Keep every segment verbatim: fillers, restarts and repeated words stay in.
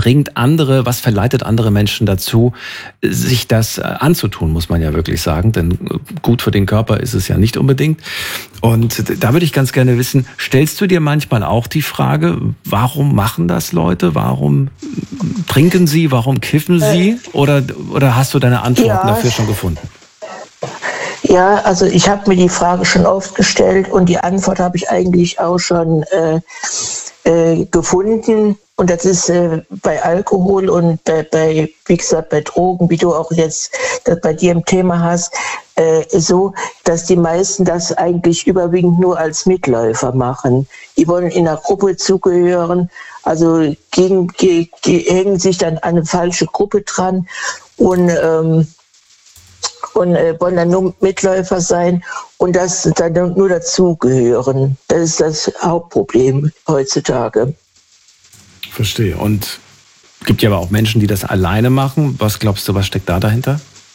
bringt andere, was verleitet andere Menschen dazu, sich das anzutun, muss man ja wirklich sagen. Denn gut für den Körper ist es ja nicht unbedingt. Und da würde ich ganz gerne wissen, stellst du dir manchmal auch die Frage, warum machen das Leute? Warum trinken sie? Warum kiffen sie? Oder, oder hast du deine Antworten ja. dafür schon gefunden? Ja, also ich habe mir die Frage schon oft gestellt und die Antwort habe ich eigentlich auch schon äh, äh, gefunden. Und das ist äh, bei Alkohol und bei, bei, wie gesagt, bei Drogen, wie du auch jetzt das bei dir im Thema hast, äh, so, dass die meisten das eigentlich überwiegend nur als Mitläufer machen. Die wollen in einer Gruppe zugehören, also gegen, ge, ge, hängen sich dann an eine falsche Gruppe dran und ähm, und äh, wollen dann nur Mitläufer sein und das dann nur dazugehören. Das ist das Hauptproblem heutzutage. Verstehe. Und es gibt ja aber auch Menschen, die das alleine machen. Was glaubst du, was steckt da dahinter?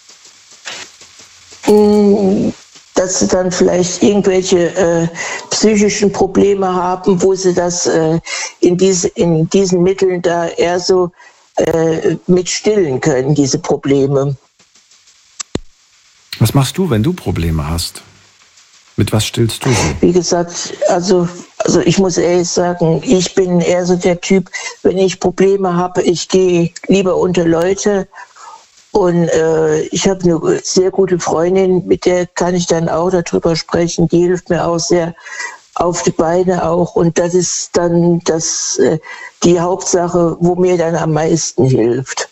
Dass sie dann vielleicht irgendwelche äh, psychischen Probleme haben, wo sie das äh, in, diese, in diesen Mitteln da eher so äh, mit stillen können, diese Probleme. Was machst du, wenn du Probleme hast? Mit was stillst du sie? Wie gesagt, also, also ich muss ehrlich sagen, ich bin eher so der Typ, wenn ich Probleme habe, ich gehe lieber unter Leute. Und äh, ich habe eine sehr gute Freundin, mit der kann ich dann auch darüber sprechen. Die hilft mir auch sehr auf die Beine auch. Und das ist dann das, äh, die Hauptsache, wo mir dann am meisten hilft.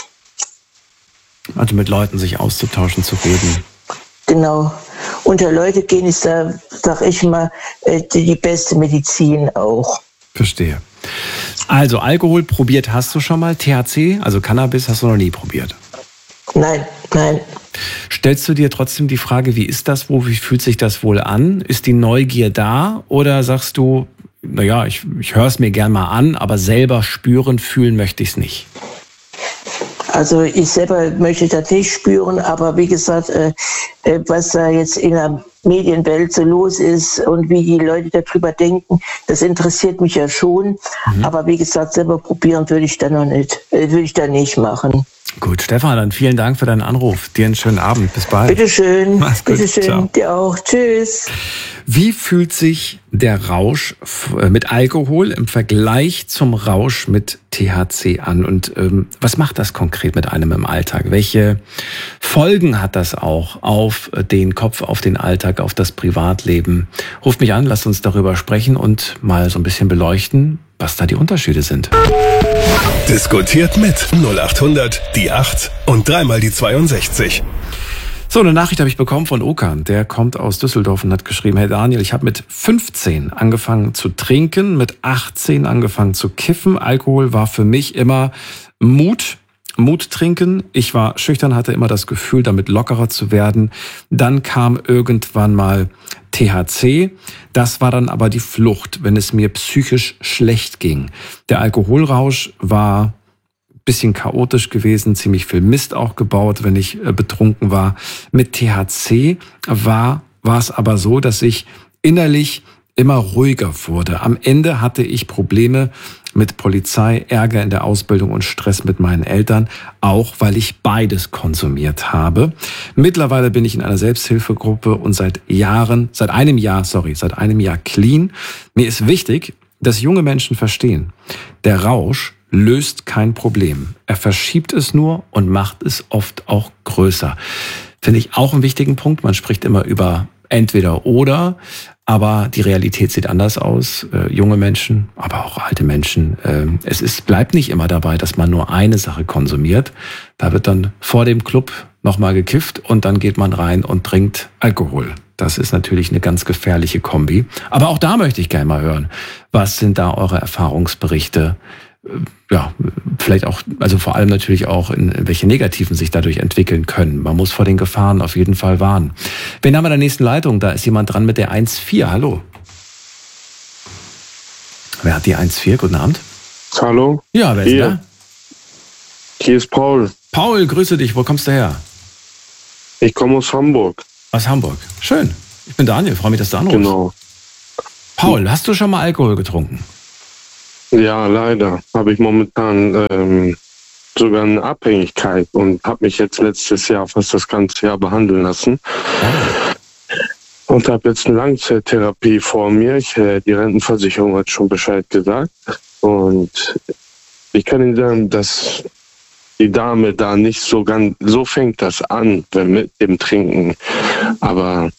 Also mit Leuten sich auszutauschen, zu reden. Genau. Unter Leute gehen ist da, sag ich mal, die, die beste Medizin auch. Verstehe. Also Alkohol probiert hast du schon mal, T H C, also Cannabis hast du noch nie probiert? Nein, nein. Stellst du dir trotzdem die Frage, wie ist das, wo, wie fühlt sich das wohl an? Ist die Neugier da oder sagst du, naja, ich, ich höre es mir gern mal an, aber selber spüren, fühlen möchte ich es nicht? Also ich selber möchte das nicht spüren, aber wie gesagt, äh, äh, was da jetzt in der Medienwelt so los ist und wie die Leute darüber denken, das interessiert mich ja schon. Mhm. Aber wie gesagt, selber probieren würde ich da noch nicht, äh, würde ich da nicht machen. Gut, Stefan, dann vielen Dank für deinen Anruf. Dir einen schönen Abend. Bis bald. Bitteschön. Mach's gut. Bitteschön. Ciao. Dir auch. Tschüss. Wie fühlt sich der Rausch mit Alkohol im Vergleich zum Rausch mit T H C an? Und ähm, was macht das konkret mit einem im Alltag? Welche Folgen hat das auch auf den Kopf, auf den Alltag, auf das Privatleben? Ruft mich an, lasst uns darüber sprechen und mal so ein bisschen beleuchten, was da die Unterschiede sind. Diskutiert mit null acht hundert, die acht und dreimal die zweiundsechzig. So, eine Nachricht habe ich bekommen von Okan. Der kommt aus Düsseldorf und hat geschrieben, hey Daniel, ich habe mit fünfzehn angefangen zu trinken, mit achtzehn angefangen zu kiffen. Alkohol war für mich immer Mut, Mut trinken. Ich war schüchtern, hatte immer das Gefühl, damit lockerer zu werden. Dann kam irgendwann mal T H C. Das war dann aber die Flucht, wenn es mir psychisch schlecht ging. Der Alkoholrausch war bisschen chaotisch gewesen, ziemlich viel Mist auch gebaut, wenn ich äh, betrunken war. Mit T H C war, war es aber so, dass ich innerlich immer ruhiger wurde. Am Ende hatte ich Probleme mit Polizei, Ärger in der Ausbildung und Stress mit meinen Eltern, auch weil ich beides konsumiert habe. Mittlerweile bin ich in einer Selbsthilfegruppe und seit Jahren, seit einem Jahr, sorry, seit einem Jahr clean. Mir ist wichtig, dass junge Menschen verstehen, der Rausch löst kein Problem. Er verschiebt es nur und macht es oft auch größer. Finde ich auch einen wichtigen Punkt. Man spricht immer über entweder oder, aber die Realität sieht anders aus. Äh, junge Menschen, aber auch alte Menschen. Äh, es ist, bleibt nicht immer dabei, dass man nur eine Sache konsumiert. Da wird dann vor dem Club nochmal gekifft und dann geht man rein und trinkt Alkohol. Das ist natürlich eine ganz gefährliche Kombi. Aber auch da möchte ich gerne mal hören. Was sind da eure Erfahrungsberichte? Ja, vielleicht auch, also vor allem natürlich auch, in welche Negativen sich dadurch entwickeln können. Man muss vor den Gefahren auf jeden Fall warnen. Wen haben wir in der nächsten Leitung? Da ist jemand dran mit der eins vier. Hallo. Wer hat die eins vier? Guten Abend. Hallo. Ja, wer ist Hier. da? Hier ist Paul. Paul, grüße dich. Wo kommst du her? Ich komme aus Hamburg. Aus Hamburg. Schön. Ich bin Daniel. Freue mich, dass du anrufst. Genau. Paul, hast du schon mal Alkohol getrunken? Ja, leider habe ich momentan ähm, sogar eine Abhängigkeit und habe mich jetzt letztes Jahr fast das ganze Jahr behandeln lassen. Und habe jetzt eine Langzeittherapie vor mir. Ich, äh, die Rentenversicherung hat schon Bescheid gesagt. Und ich kann Ihnen sagen, dass die Dame da nicht so ganz, so fängt das an, wenn mit dem Trinken. Aber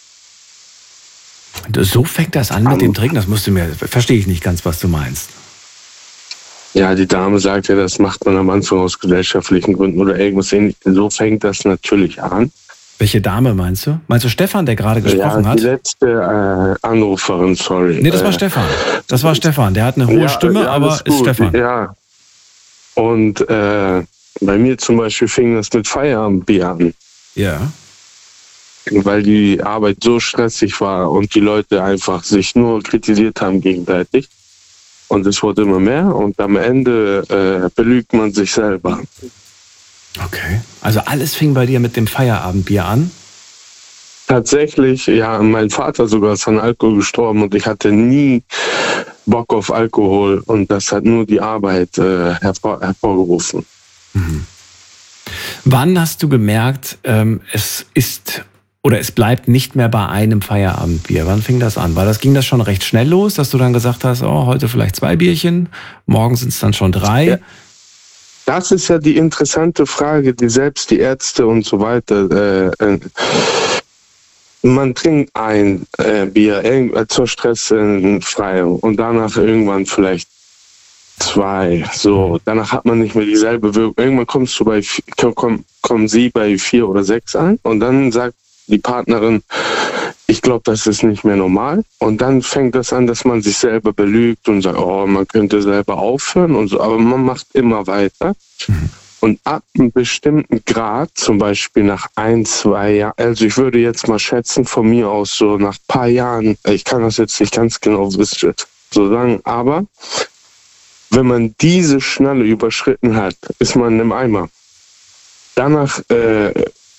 so fängt das an mit dem Trinken? Das musst du mir, verstehe ich nicht ganz, was du meinst. ja, die Dame sagt ja, das macht man am Anfang aus gesellschaftlichen Gründen oder irgendwas ähnliches. So fängt das natürlich an. Welche Dame meinst du? Meinst du Stefan, der gerade gesprochen ja, hat? Die letzte äh, Anruferin, sorry. Nee, das war äh, Stefan. Das war Stefan. Der hat eine hohe ja, Stimme, ja, aber ist Stefan. Ja. Und äh, bei mir zum Beispiel fing das mit Feierabendbier an. Ja. Weil die Arbeit so stressig war und die Leute einfach sich nur kritisiert haben gegenseitig. Und es wurde immer mehr und am Ende äh, belügt man sich selber. Okay. Also alles fing bei dir mit dem Feierabendbier an? Tatsächlich, ja, mein Vater sogar ist an Alkohol gestorben und ich hatte nie Bock auf Alkohol und das hat nur die Arbeit äh, hervor, hervorgerufen. Mhm. Wann hast du gemerkt, ähm, es ist oder es bleibt nicht mehr bei einem Feierabendbier? Wann fing das an? Weil das ging das schon recht schnell los, dass du dann gesagt hast, oh, heute vielleicht zwei Bierchen, morgen sind es dann schon drei. Ja. Das ist ja die interessante Frage, die selbst die Ärzte und so weiter, äh, äh, man trinkt ein äh, Bier äh, zur Stressbefreiung und danach irgendwann vielleicht zwei. So, danach hat man nicht mehr dieselbe Wirkung. Irgendwann kommst du bei, komm, kommen sie bei vier oder sechs an und dann sagt die Partnerin, ich glaube, das ist nicht mehr normal. Und dann fängt das an, dass man sich selber belügt und sagt, oh, man könnte selber aufhören und so. Aber man macht immer weiter. Mhm. Und ab einem bestimmten Grad, zum Beispiel nach ein, zwei Jahren, also ich würde jetzt mal schätzen, von mir aus so nach ein paar Jahren, ich kann das jetzt nicht ganz genau wissen, so sagen, aber wenn man diese Schnalle überschritten hat, ist man im Eimer. Danach äh,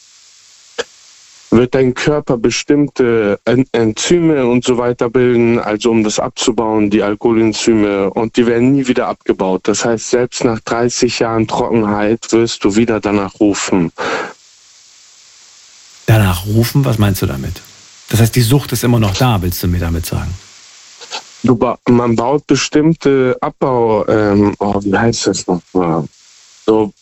wird dein Körper bestimmte Enzyme und so weiter bilden, also um das abzubauen, die Alkoholenzyme, und die werden nie wieder abgebaut. Das heißt, selbst nach dreißig Jahren Trockenheit wirst du wieder danach rufen. Danach rufen? Was meinst du damit? Das heißt, die Sucht ist immer noch da, willst du mir damit sagen? Du ba- man baut bestimmte Abbau, ähm, oh, wie heißt das nochmal? So,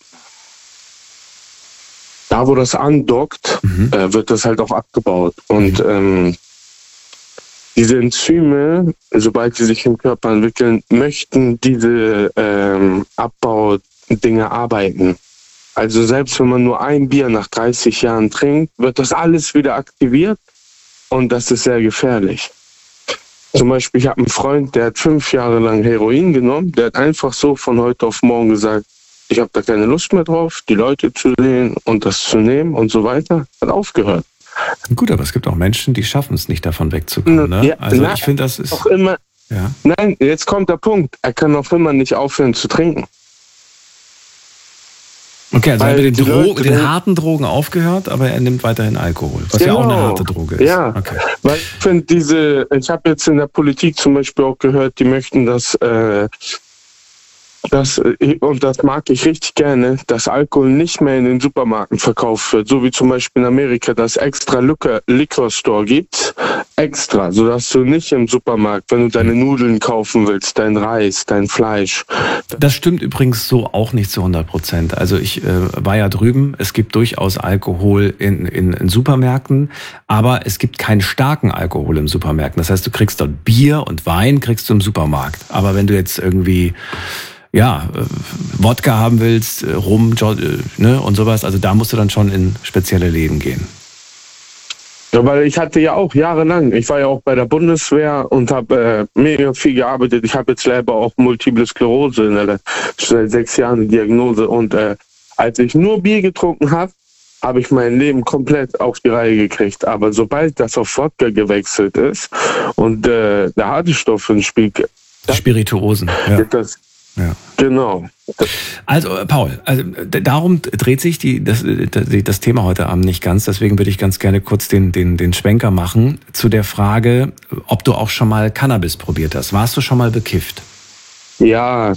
da, wo das andockt, mhm. äh, wird das halt auch abgebaut. Und mhm. ähm, diese Enzyme, sobald sie sich im Körper entwickeln, möchten diese ähm, Abbau-Dinge arbeiten. Also selbst wenn man nur ein Bier nach dreißig Jahren trinkt, wird das alles wieder aktiviert und das ist sehr gefährlich. Zum Beispiel, ich habe einen Freund, der hat fünf Jahre lang Heroin genommen, der hat einfach so von heute auf morgen gesagt, ich habe da keine Lust mehr drauf, die Leute zu sehen und das zu nehmen und so weiter. Hat aufgehört. Gut, aber es gibt auch Menschen, die schaffen es nicht, davon wegzukommen. Ne? Ja, also na, ich finde, das ist... Auch immer, ja. Nein, jetzt kommt der Punkt. Er kann auch immer nicht aufhören zu trinken. Okay, also Weil er hat mit den, Dro- Leute, den harten Drogen aufgehört, aber er nimmt weiterhin Alkohol, was genau. ja auch eine harte Droge ist. Ja, okay. Weil ich finde diese, ich habe jetzt in der Politik zum Beispiel auch gehört, die möchten, dass, äh, dass, und das mag ich richtig gerne, dass Alkohol nicht mehr in den Supermärkten verkauft wird, so wie zum Beispiel in Amerika, dass extra Liquor, Liquor Store gibt, extra, sodass du nicht im Supermarkt, wenn du deine Nudeln kaufen willst, dein Reis, dein Fleisch. Das stimmt übrigens so auch nicht zu hundert Prozent. Also ich äh, war ja drüben, es gibt durchaus Alkohol in, in, in Supermärkten, aber es gibt keinen starken Alkohol im Supermärkten. Das heißt, du kriegst dort Bier und Wein, kriegst du im Supermarkt. Aber wenn du jetzt irgendwie ja, äh, Wodka haben willst, äh, Rum, jo- äh, ne, und sowas, also da musst du dann schon in spezielle Läden gehen. Ja, weil ich hatte ja auch jahrelang, ich war ja auch bei der Bundeswehr und habe äh, mega viel gearbeitet. Ich habe jetzt selber auch Multiple Sklerose in der, seit sechs Jahren eine Diagnose. Und äh, als ich nur Bier getrunken habe, habe ich mein Leben komplett auf die Reihe gekriegt. Aber sobald das auf Wodka gewechselt ist und äh, der harte Stoff ins Spiel, die Spirituosen, ja. Das, ja. Genau. Also Paul, also darum dreht sich die, das, das Thema heute Abend nicht ganz. Deswegen würde ich ganz gerne kurz den, den, den Schwenker machen zu der Frage, ob du auch schon mal Cannabis probiert hast. Warst du schon mal bekifft? Ja,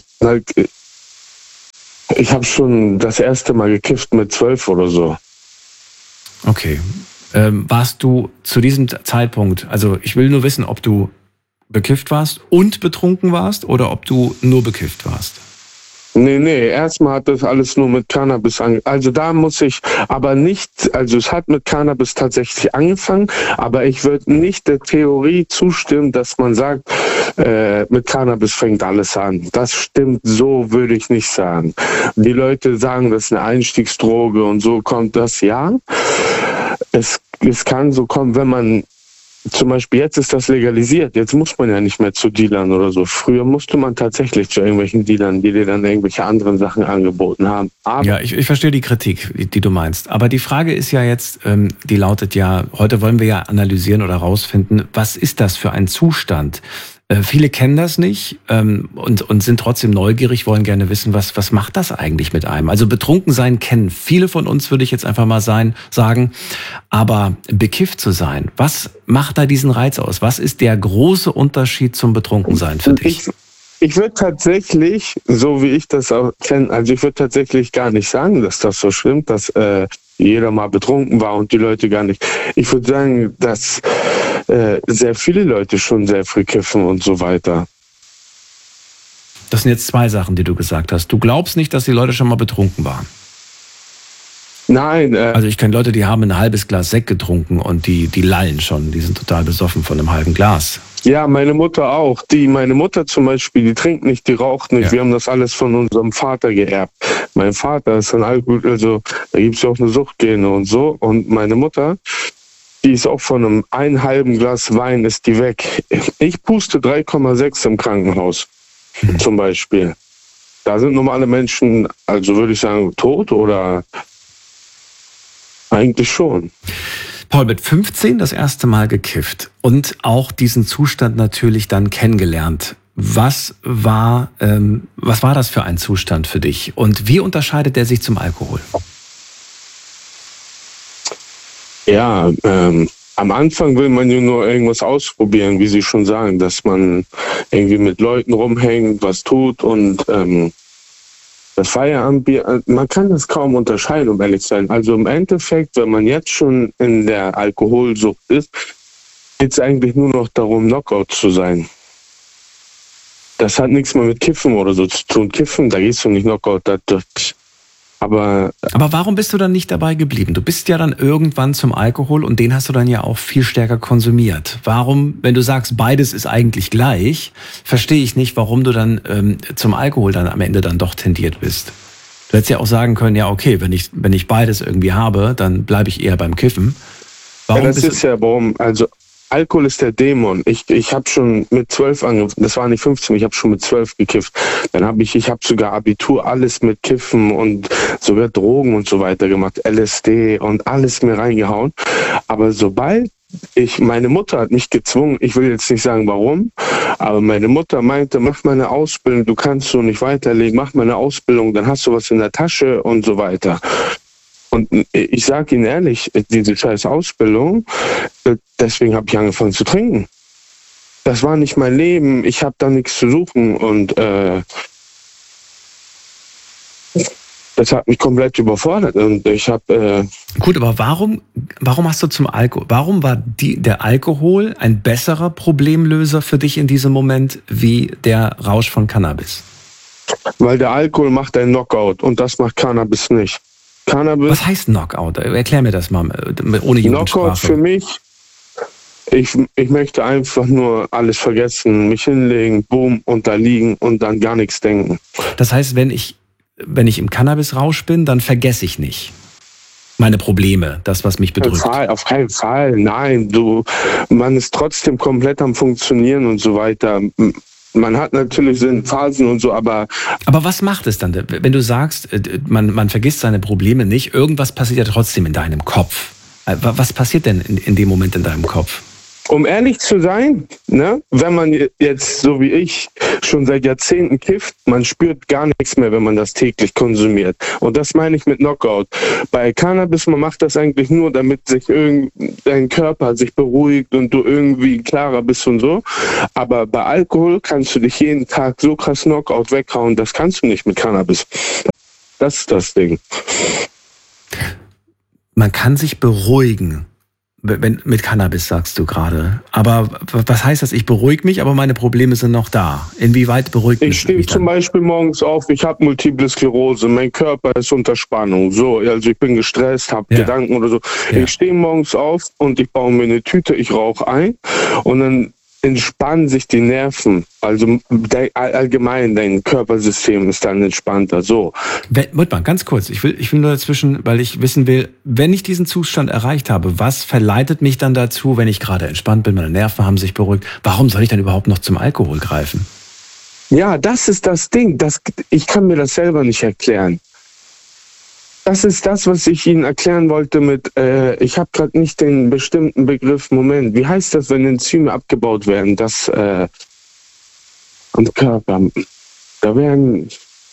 ich habe schon das erste Mal gekifft mit zwölf oder so. Okay. Ähm, warst du zu diesem Zeitpunkt, also ich will nur wissen, ob du bekifft warst und betrunken warst oder ob du nur bekifft warst? Nee, nee, erstmal hat das alles nur mit Cannabis angefangen. Also da muss ich aber nicht, also es hat mit Cannabis tatsächlich angefangen, aber ich würde nicht der Theorie zustimmen, dass man sagt, äh, mit Cannabis fängt alles an. Das stimmt, so würde ich nicht sagen. Die Leute sagen, das ist eine Einstiegsdroge und so kommt das, ja. Es, es kann so kommen, wenn man zum Beispiel, jetzt ist das legalisiert, jetzt muss man ja nicht mehr zu Dealern oder so. Früher musste man tatsächlich zu irgendwelchen Dealern, die dir dann irgendwelche anderen Sachen angeboten haben. Aber ja, ich, ich verstehe die Kritik, die, die du meinst. Aber die Frage ist ja jetzt, ähm, die lautet ja, heute wollen wir ja analysieren oder rausfinden, was ist das für ein Zustand? Äh, viele kennen das nicht ähm, und, und sind trotzdem neugierig, wollen gerne wissen, was, was macht das eigentlich mit einem? Also betrunken sein kennen viele von uns, würde ich jetzt einfach mal sein, sagen. Aber bekifft zu sein, was macht da diesen Reiz aus? Was ist der große Unterschied zum Betrunkensein für dich? Ich, ich würde tatsächlich, so wie ich das auch kenne, also ich würde tatsächlich gar nicht sagen, dass das so stimmt, dass äh, jeder mal betrunken war und die Leute gar nicht. Ich würde sagen, dass äh, sehr viele Leute schon sehr früh kiffen und so weiter. Das sind jetzt zwei Sachen, die du gesagt hast. Du glaubst nicht, dass die Leute schon mal betrunken waren? Nein. Äh, also ich kenne Leute, die haben ein halbes Glas Sekt getrunken und die, die lallen schon. Die sind total besoffen von einem halben Glas. Ja, meine Mutter auch. Die, meine Mutter zum Beispiel, die trinkt nicht, die raucht nicht. Ja. Wir haben das alles von unserem Vater geerbt. Mein Vater ist ein Alkohol, also da gibt es ja auch eine Suchtgene und so. Und meine Mutter, die ist auch von einem einen halben Glas Wein, ist die weg. Ich puste drei Komma sechs im Krankenhaus, hm. zum Beispiel. Da sind normale Menschen, also würde ich sagen, tot oder eigentlich schon. Paul, mit fünfzehn das erste Mal gekifft und auch diesen Zustand natürlich dann kennengelernt. Was war, ähm, was war das für ein Zustand für dich? Und wie unterscheidet der sich zum Alkohol? Ja, ähm, am Anfang will man ja nur irgendwas ausprobieren, wie Sie schon sagen, dass man irgendwie mit Leuten rumhängt, was tut und ähm, das Feierabendbier, man kann das kaum unterscheiden, um ehrlich zu sein. Also im Endeffekt, wenn man jetzt schon in der Alkoholsucht ist, geht es eigentlich nur noch darum, Knockout zu sein. Das hat nichts mehr mit Kiffen oder so zu tun. Kiffen, da gehst du nicht Knockout. Das, das, aber, aber warum bist du dann nicht dabei geblieben? Du bist ja dann irgendwann zum Alkohol und den hast du dann ja auch viel stärker konsumiert. Warum, wenn du sagst, beides ist eigentlich gleich, verstehe ich nicht, warum du dann ähm, zum Alkohol dann am Ende dann doch tendiert bist. Du hättest ja auch sagen können, ja okay, wenn ich, wenn ich beides irgendwie habe, dann bleibe ich eher beim Kiffen. Warum ja, das ist ja, warum, also Alkohol ist der Dämon. Ich, ich habe schon mit zwölf angefangen, das war nicht fünfzehn, ich habe schon mit zwölf gekifft. Dann habe ich, ich habe sogar Abitur, alles mit Kiffen und sogar Drogen und so weiter gemacht, L S D und alles mir reingehauen. Aber sobald ich, meine Mutter hat mich gezwungen, ich will jetzt nicht sagen warum, aber meine Mutter meinte, mach mal eine Ausbildung, du kannst so nicht weiterleben, mach mal eine Ausbildung, dann hast du was in der Tasche und so weiter. Und ich sage Ihnen ehrlich, diese scheiß Ausbildung, deswegen habe ich angefangen zu trinken. Das war nicht mein Leben, ich habe da nichts zu suchen und äh, das hat mich komplett überfordert. Und ich habe äh Gut, aber warum, warum hast du zum Alkohol, warum war die, der Alkohol ein besserer Problemlöser für dich in diesem Moment wie der Rausch von Cannabis? Weil der Alkohol macht einen Knockout und das macht Cannabis nicht. Cannabis. Was heißt Knockout? Erklär mir das mal ohne Jugendsprache. Knockout für mich, ich, ich möchte einfach nur alles vergessen, mich hinlegen, boom, und da liegen und dann gar nichts denken. Das heißt, wenn ich, wenn ich im Cannabisrausch bin, dann vergesse ich nicht meine Probleme, das, was mich bedrückt. Auf keinen Fall, nein. Du, man ist trotzdem komplett am Funktionieren und so weiter. Man hat natürlich so Phasen und so, aber... Aber was macht es dann, wenn du sagst, man, man vergisst seine Probleme nicht, irgendwas passiert ja trotzdem in deinem Kopf. Was passiert denn in, in dem Moment in deinem Kopf? Um ehrlich zu sein, ne, wenn man jetzt so wie ich schon seit Jahrzehnten kifft, man spürt gar nichts mehr, wenn man das täglich konsumiert. Und das meine ich mit Knockout. Bei Cannabis, man macht das eigentlich nur, damit sich dein Körper sich beruhigt und du irgendwie klarer bist und so. Aber bei Alkohol kannst du dich jeden Tag so krass Knockout weghauen, das kannst du nicht mit Cannabis. Das ist das Ding. Man kann sich beruhigen. Wenn, mit Cannabis sagst du gerade. Aber was heißt das? Ich beruhige mich, aber meine Probleme sind noch da. Inwieweit beruhigt mich? Ich stehe zum Beispiel morgens auf, ich habe Multiple Sklerose, mein Körper ist unter Spannung. So, also ich bin gestresst, habe ja. Gedanken oder so. Ja. Ich stehe morgens auf und ich baue mir eine Tüte, ich rauche ein und dann entspannen sich die Nerven. Also de, allgemein dein Körpersystem ist dann entspannter. So. Warte mal, ganz kurz. Ich will, ich will nur dazwischen, weil ich wissen will, wenn ich diesen Zustand erreicht habe, was verleitet mich dann dazu, wenn ich gerade entspannt bin, meine Nerven haben sich beruhigt, warum soll ich dann überhaupt noch zum Alkohol greifen? Ja, das ist das Ding. Das, ich kann mir das selber nicht erklären. Das ist das, was ich Ihnen erklären wollte mit, äh, ich habe gerade nicht den bestimmten Begriff, Moment, wie heißt das, wenn Enzyme abgebaut werden, das äh, am Körper, da werden,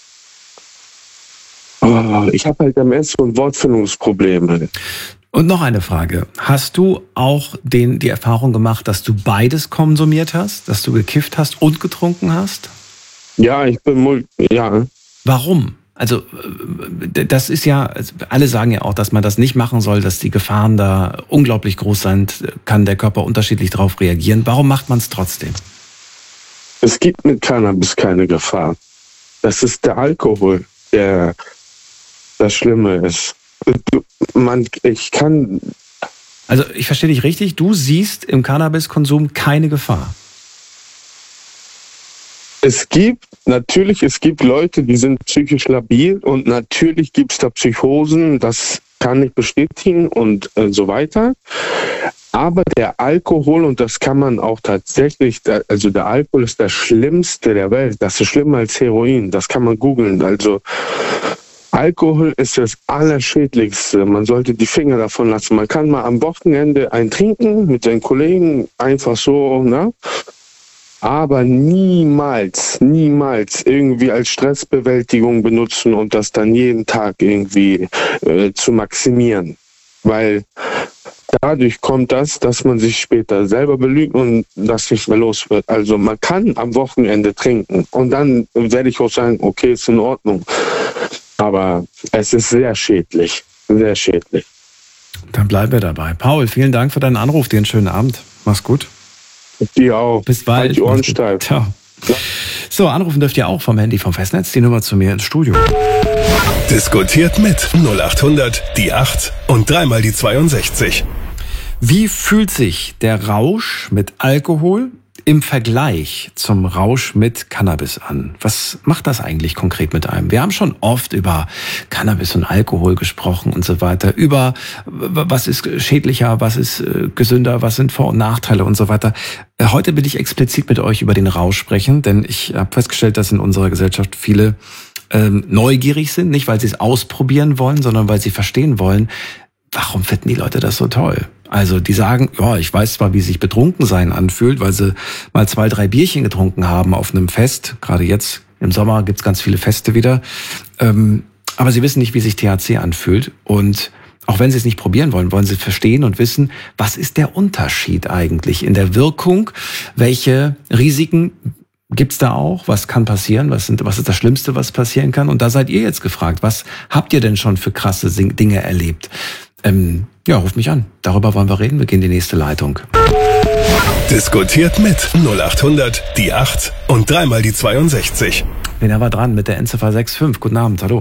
oh, ich habe halt am ersten so Wortfindungsprobleme. Und noch eine Frage, hast du auch den, die Erfahrung gemacht, dass du beides konsumiert hast, dass du gekifft hast und getrunken hast? Ja, ich bin, ja. Warum? Also das ist ja, alle sagen ja auch, dass man das nicht machen soll, dass die Gefahren da unglaublich groß sind, kann der Körper unterschiedlich darauf reagieren. Warum macht man es trotzdem? Es gibt mit Cannabis keine Gefahr. Das ist der Alkohol, der das Schlimme ist. Man, ich kann... Also ich verstehe dich richtig, du siehst im Cannabiskonsum keine Gefahr. Es gibt, natürlich, es gibt Leute, die sind psychisch labil und natürlich gibt es da Psychosen, das kann ich bestätigen und äh, so weiter. Aber der Alkohol, und das kann man auch tatsächlich, also der Alkohol ist das Schlimmste der Welt, das ist schlimmer als Heroin, das kann man googeln. Also Alkohol ist das Allerschädlichste, man sollte die Finger davon lassen. Man kann mal am Wochenende ein trinken mit seinen Kollegen, einfach so, ne? Aber niemals, niemals irgendwie als Stressbewältigung benutzen und das dann jeden Tag irgendwie äh, zu maximieren. Weil dadurch kommt das, dass man sich später selber belügt und das nicht mehr los wird. Also man kann am Wochenende trinken und dann werde ich auch sagen, okay, ist in Ordnung. Aber es ist sehr schädlich, sehr schädlich. Dann bleiben wir dabei. Paul, vielen Dank für deinen Anruf. Dir einen schönen Abend. Mach's gut. Die auch. Bis bald. Halt die Ohren steif. Ciao. So, anrufen dürft ihr auch vom Handy, vom Festnetz. Die Nummer zu mir ins Studio. Diskutiert mit null acht hundert, die acht und dreimal die zweiundsechzig. Wie fühlt sich der Rausch mit Alkohol im Vergleich zum Rausch mit Cannabis an? Was macht das eigentlich konkret mit einem? Wir haben schon oft über Cannabis und Alkohol gesprochen und so weiter, über was ist schädlicher, was ist gesünder, was sind Vor- und Nachteile und so weiter. Heute will ich explizit mit euch über den Rausch sprechen, denn ich habe festgestellt, dass in unserer Gesellschaft viele ähm, neugierig sind, nicht weil sie es ausprobieren wollen, sondern weil sie verstehen wollen, warum finden die Leute das so toll? Also die sagen, ja, ich weiß zwar, wie sich betrunken sein anfühlt, weil sie mal zwei, drei Bierchen getrunken haben auf einem Fest. Gerade jetzt im Sommer gibt's ganz viele Feste wieder. Ähm, aber sie wissen nicht, wie sich T H C anfühlt. Und auch wenn sie es nicht probieren wollen, wollen sie verstehen und wissen, was ist der Unterschied eigentlich in der Wirkung? Welche Risiken gibt's da auch? Was kann passieren? Was sind, was ist das Schlimmste, was passieren kann? Und da seid ihr jetzt gefragt. Was habt ihr denn schon für krasse Dinge erlebt? Ähm, ja, ruft mich an. Darüber wollen wir reden. Wir gehen in die nächste Leitung. Diskutiert mit null acht hundert, die acht und dreimal die zweiundsechzig. Wen war dran mit der Endziffer sechs fünf? Guten Abend, hallo.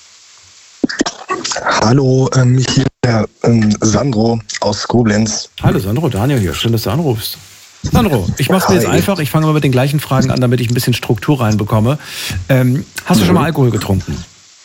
Hallo, ähm, hier der ähm, Sandro aus Koblenz. Hallo Sandro, Daniel hier. Schön, dass du anrufst. Sandro, ich mach's mir jetzt einfach. Ich fange mal mit den gleichen Fragen an, damit ich ein bisschen Struktur reinbekomme. Ähm, hast du schon mal Alkohol getrunken?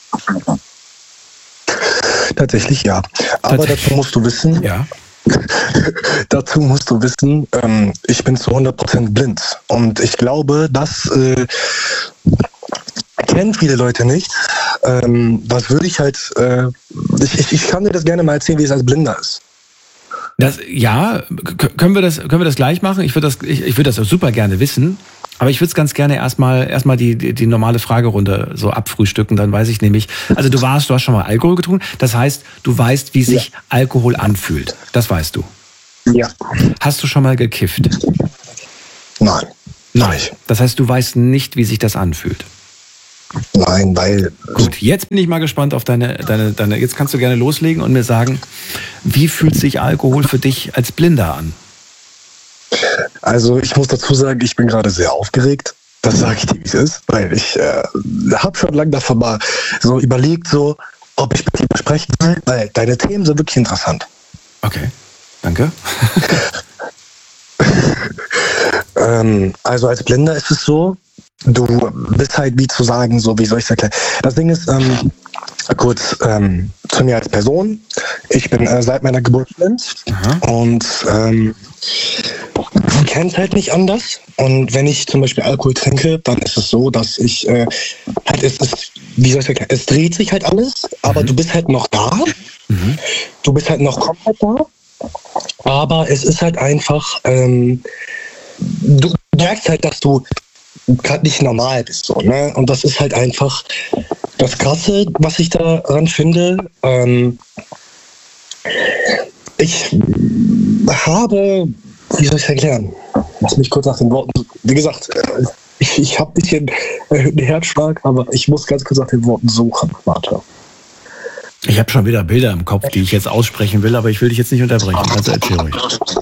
Tatsächlich ja. Aber Tatsächlich. dazu musst du wissen, ja. dazu musst du wissen, ähm, ich bin zu hundert Prozent blind. Und ich glaube, das äh, kennen viele Leute nicht. Ähm, was würde ich halt, äh, ich, ich, ich kann dir das gerne mal erzählen, wie es als Blinder ist. Das, ja, k- können wir das, können wir das gleich machen? Ich würde das, ich, ich würde das super gerne wissen. Aber ich würde es ganz gerne erstmal, erstmal die, die, die normale Fragerunde so abfrühstücken. Dann weiß ich nämlich, also du warst, du hast schon mal Alkohol getrunken. Das heißt, du weißt, wie sich ja. Alkohol anfühlt. Das weißt du. Ja. Hast du schon mal gekifft? Nein. Nein. Das heißt, du weißt nicht, wie sich das anfühlt. Nein, weil... Gut, jetzt bin ich mal gespannt auf deine, deine, deine... Jetzt kannst du gerne loslegen und mir sagen, wie fühlt sich Alkohol für dich als Blinder an? Also ich muss dazu sagen, ich bin gerade sehr aufgeregt. Das sage ich dir, wie es ist. Weil ich äh, habe schon lange davon mal so überlegt, so, ob ich mit dir sprechen will. Weil deine Themen sind wirklich interessant. Okay, danke. ähm, also als Blinder ist es so, du bist halt, wie zu sagen, so, wie soll ich es erklären? Das Ding ist, ähm, kurz ähm, zu mir als Person. Ich bin äh, seit meiner Geburt blind. Aha. Und ähm, du kennst halt nicht anders. Und wenn ich zum Beispiel Alkohol trinke, dann ist es so, dass ich äh, halt, es ist, wie soll ich es erklären? Es dreht sich halt alles, aber mhm. du bist halt noch da. Mhm. Du bist halt noch komplett da. Aber es ist halt einfach, ähm, du merkst halt, dass du gerade nicht normal bist, so, ne? Und das ist halt einfach das Krasse, was ich daran finde. Ähm, ich habe, wie soll ich es erklären? Lass mich kurz nach den Worten. Wie gesagt, ich, ich habe ein bisschen erhöhten Herzschlag, aber ich muss ganz kurz nach den Worten suchen. Warte. Ich habe schon wieder Bilder im Kopf, die ich jetzt aussprechen will, aber ich will dich jetzt nicht unterbrechen. Also erzähl ruhig.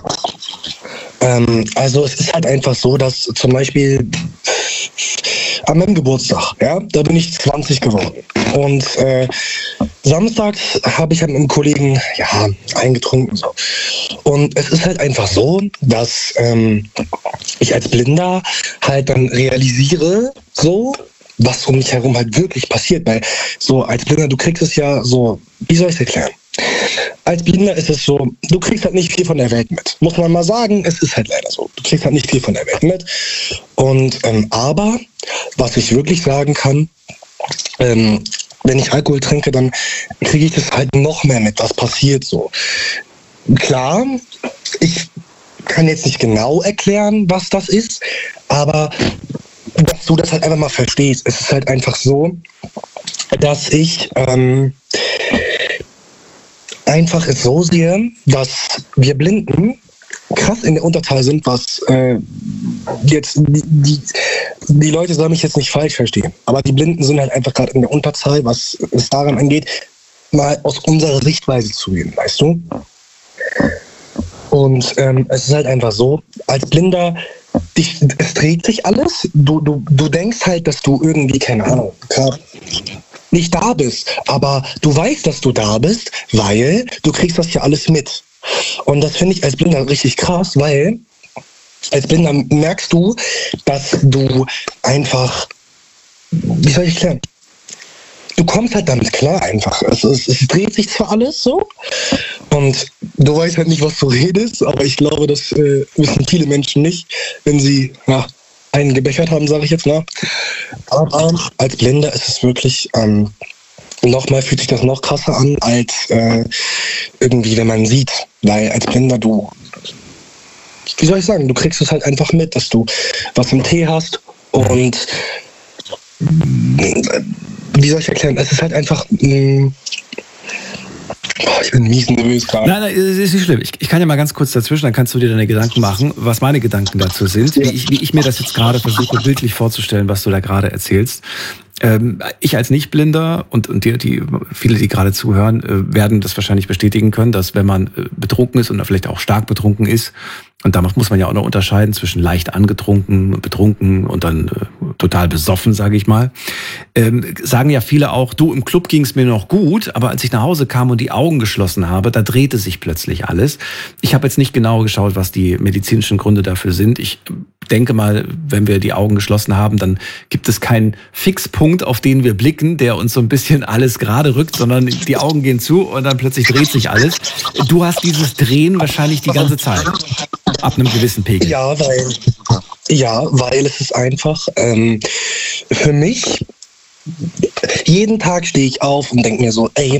Ähm, also es ist halt einfach so, dass zum Beispiel an meinem Geburtstag, ja, da bin ich zwanzig geworden. Und äh, samstags habe ich halt mit einem Kollegen, ja, eingetrunken. So. Und es ist halt einfach so, dass ähm, ich als Blinder halt dann realisiere, so, was um mich herum halt wirklich passiert. Weil so als Blinder, du kriegst es ja so, wie soll ich es erklären? Als Blinder ist es so, du kriegst halt nicht viel von der Welt mit. Muss man mal sagen, es ist halt leider so. Du kriegst halt nicht viel von der Welt mit. Und ähm, aber, was ich wirklich sagen kann, ähm, wenn ich Alkohol trinke, dann kriege ich das halt noch mehr mit, was passiert so. Klar, ich kann jetzt nicht genau erklären, was das ist, aber dass du das halt einfach mal verstehst. Es ist halt einfach so, dass ich ähm, einfach es so sehe, dass wir Blinden krass in der Unterzahl sind, was äh, jetzt die, die, die Leute sollen mich jetzt nicht falsch verstehen, aber die Blinden sind halt einfach gerade in der Unterzahl, was es daran angeht, mal aus unserer Sichtweise zu gehen, weißt du? Und ähm, es ist halt einfach so, als Blinder, dich, es dreht sich alles, du, du, du denkst halt, dass du irgendwie, keine Ahnung, nicht da bist, aber du weißt, dass du da bist, weil du kriegst das ja alles mit. Und das finde ich als Blinder richtig krass, weil als Blinder merkst du, dass du einfach, wie soll ich erklären, du kommst halt damit klar einfach. Es, es, es dreht sich zwar alles so und du weißt halt nicht, was du redest, aber ich glaube, das äh, wissen viele Menschen nicht, wenn sie ja, einen gebechert haben, sage ich jetzt mal. Aber als Blinder ist es wirklich, ähm, nochmal fühlt sich das noch krasser an, als äh, irgendwie, wenn man sieht. Weil als Blinder du, wie soll ich sagen, du kriegst es halt einfach mit, dass du was im Tee hast und wie soll ich erklären, es ist halt einfach, mh, oh, ich bin mies nervös gerade. Nein, nein, es ist nicht schlimm. Ich, ich kann ja mal ganz kurz dazwischen, dann kannst du dir deine Gedanken machen, was meine Gedanken dazu sind, wie ich, wie ich mir das jetzt gerade versuche, bildlich vorzustellen, was du da gerade erzählst. Ähm, ich als Nichtblinder und, und die, die, viele, die gerade zuhören, äh, werden das wahrscheinlich bestätigen können, dass wenn man äh, betrunken ist und vielleicht auch stark betrunken ist, und da muss man ja auch noch unterscheiden zwischen leicht angetrunken, betrunken und dann äh, total besoffen, sage ich mal, ähm, sagen ja viele auch, du, im Club ging es mir noch gut, aber als ich nach Hause kam und die Augen geschlossen habe, da drehte sich plötzlich alles. Ich habe jetzt nicht genau geschaut, was die medizinischen Gründe dafür sind. Ich denke mal, wenn wir die Augen geschlossen haben, dann gibt es keinen Fixpunkt, auf den wir blicken, der uns so ein bisschen alles gerade rückt, sondern die Augen gehen zu und dann plötzlich dreht sich alles. Du hast dieses Drehen wahrscheinlich die ganze Zeit. Ab einem gewissen Pegel. Ja, weil, ja, weil es ist einfach, ähm, für mich, jeden Tag stehe ich auf und denke mir so, ey, du kannst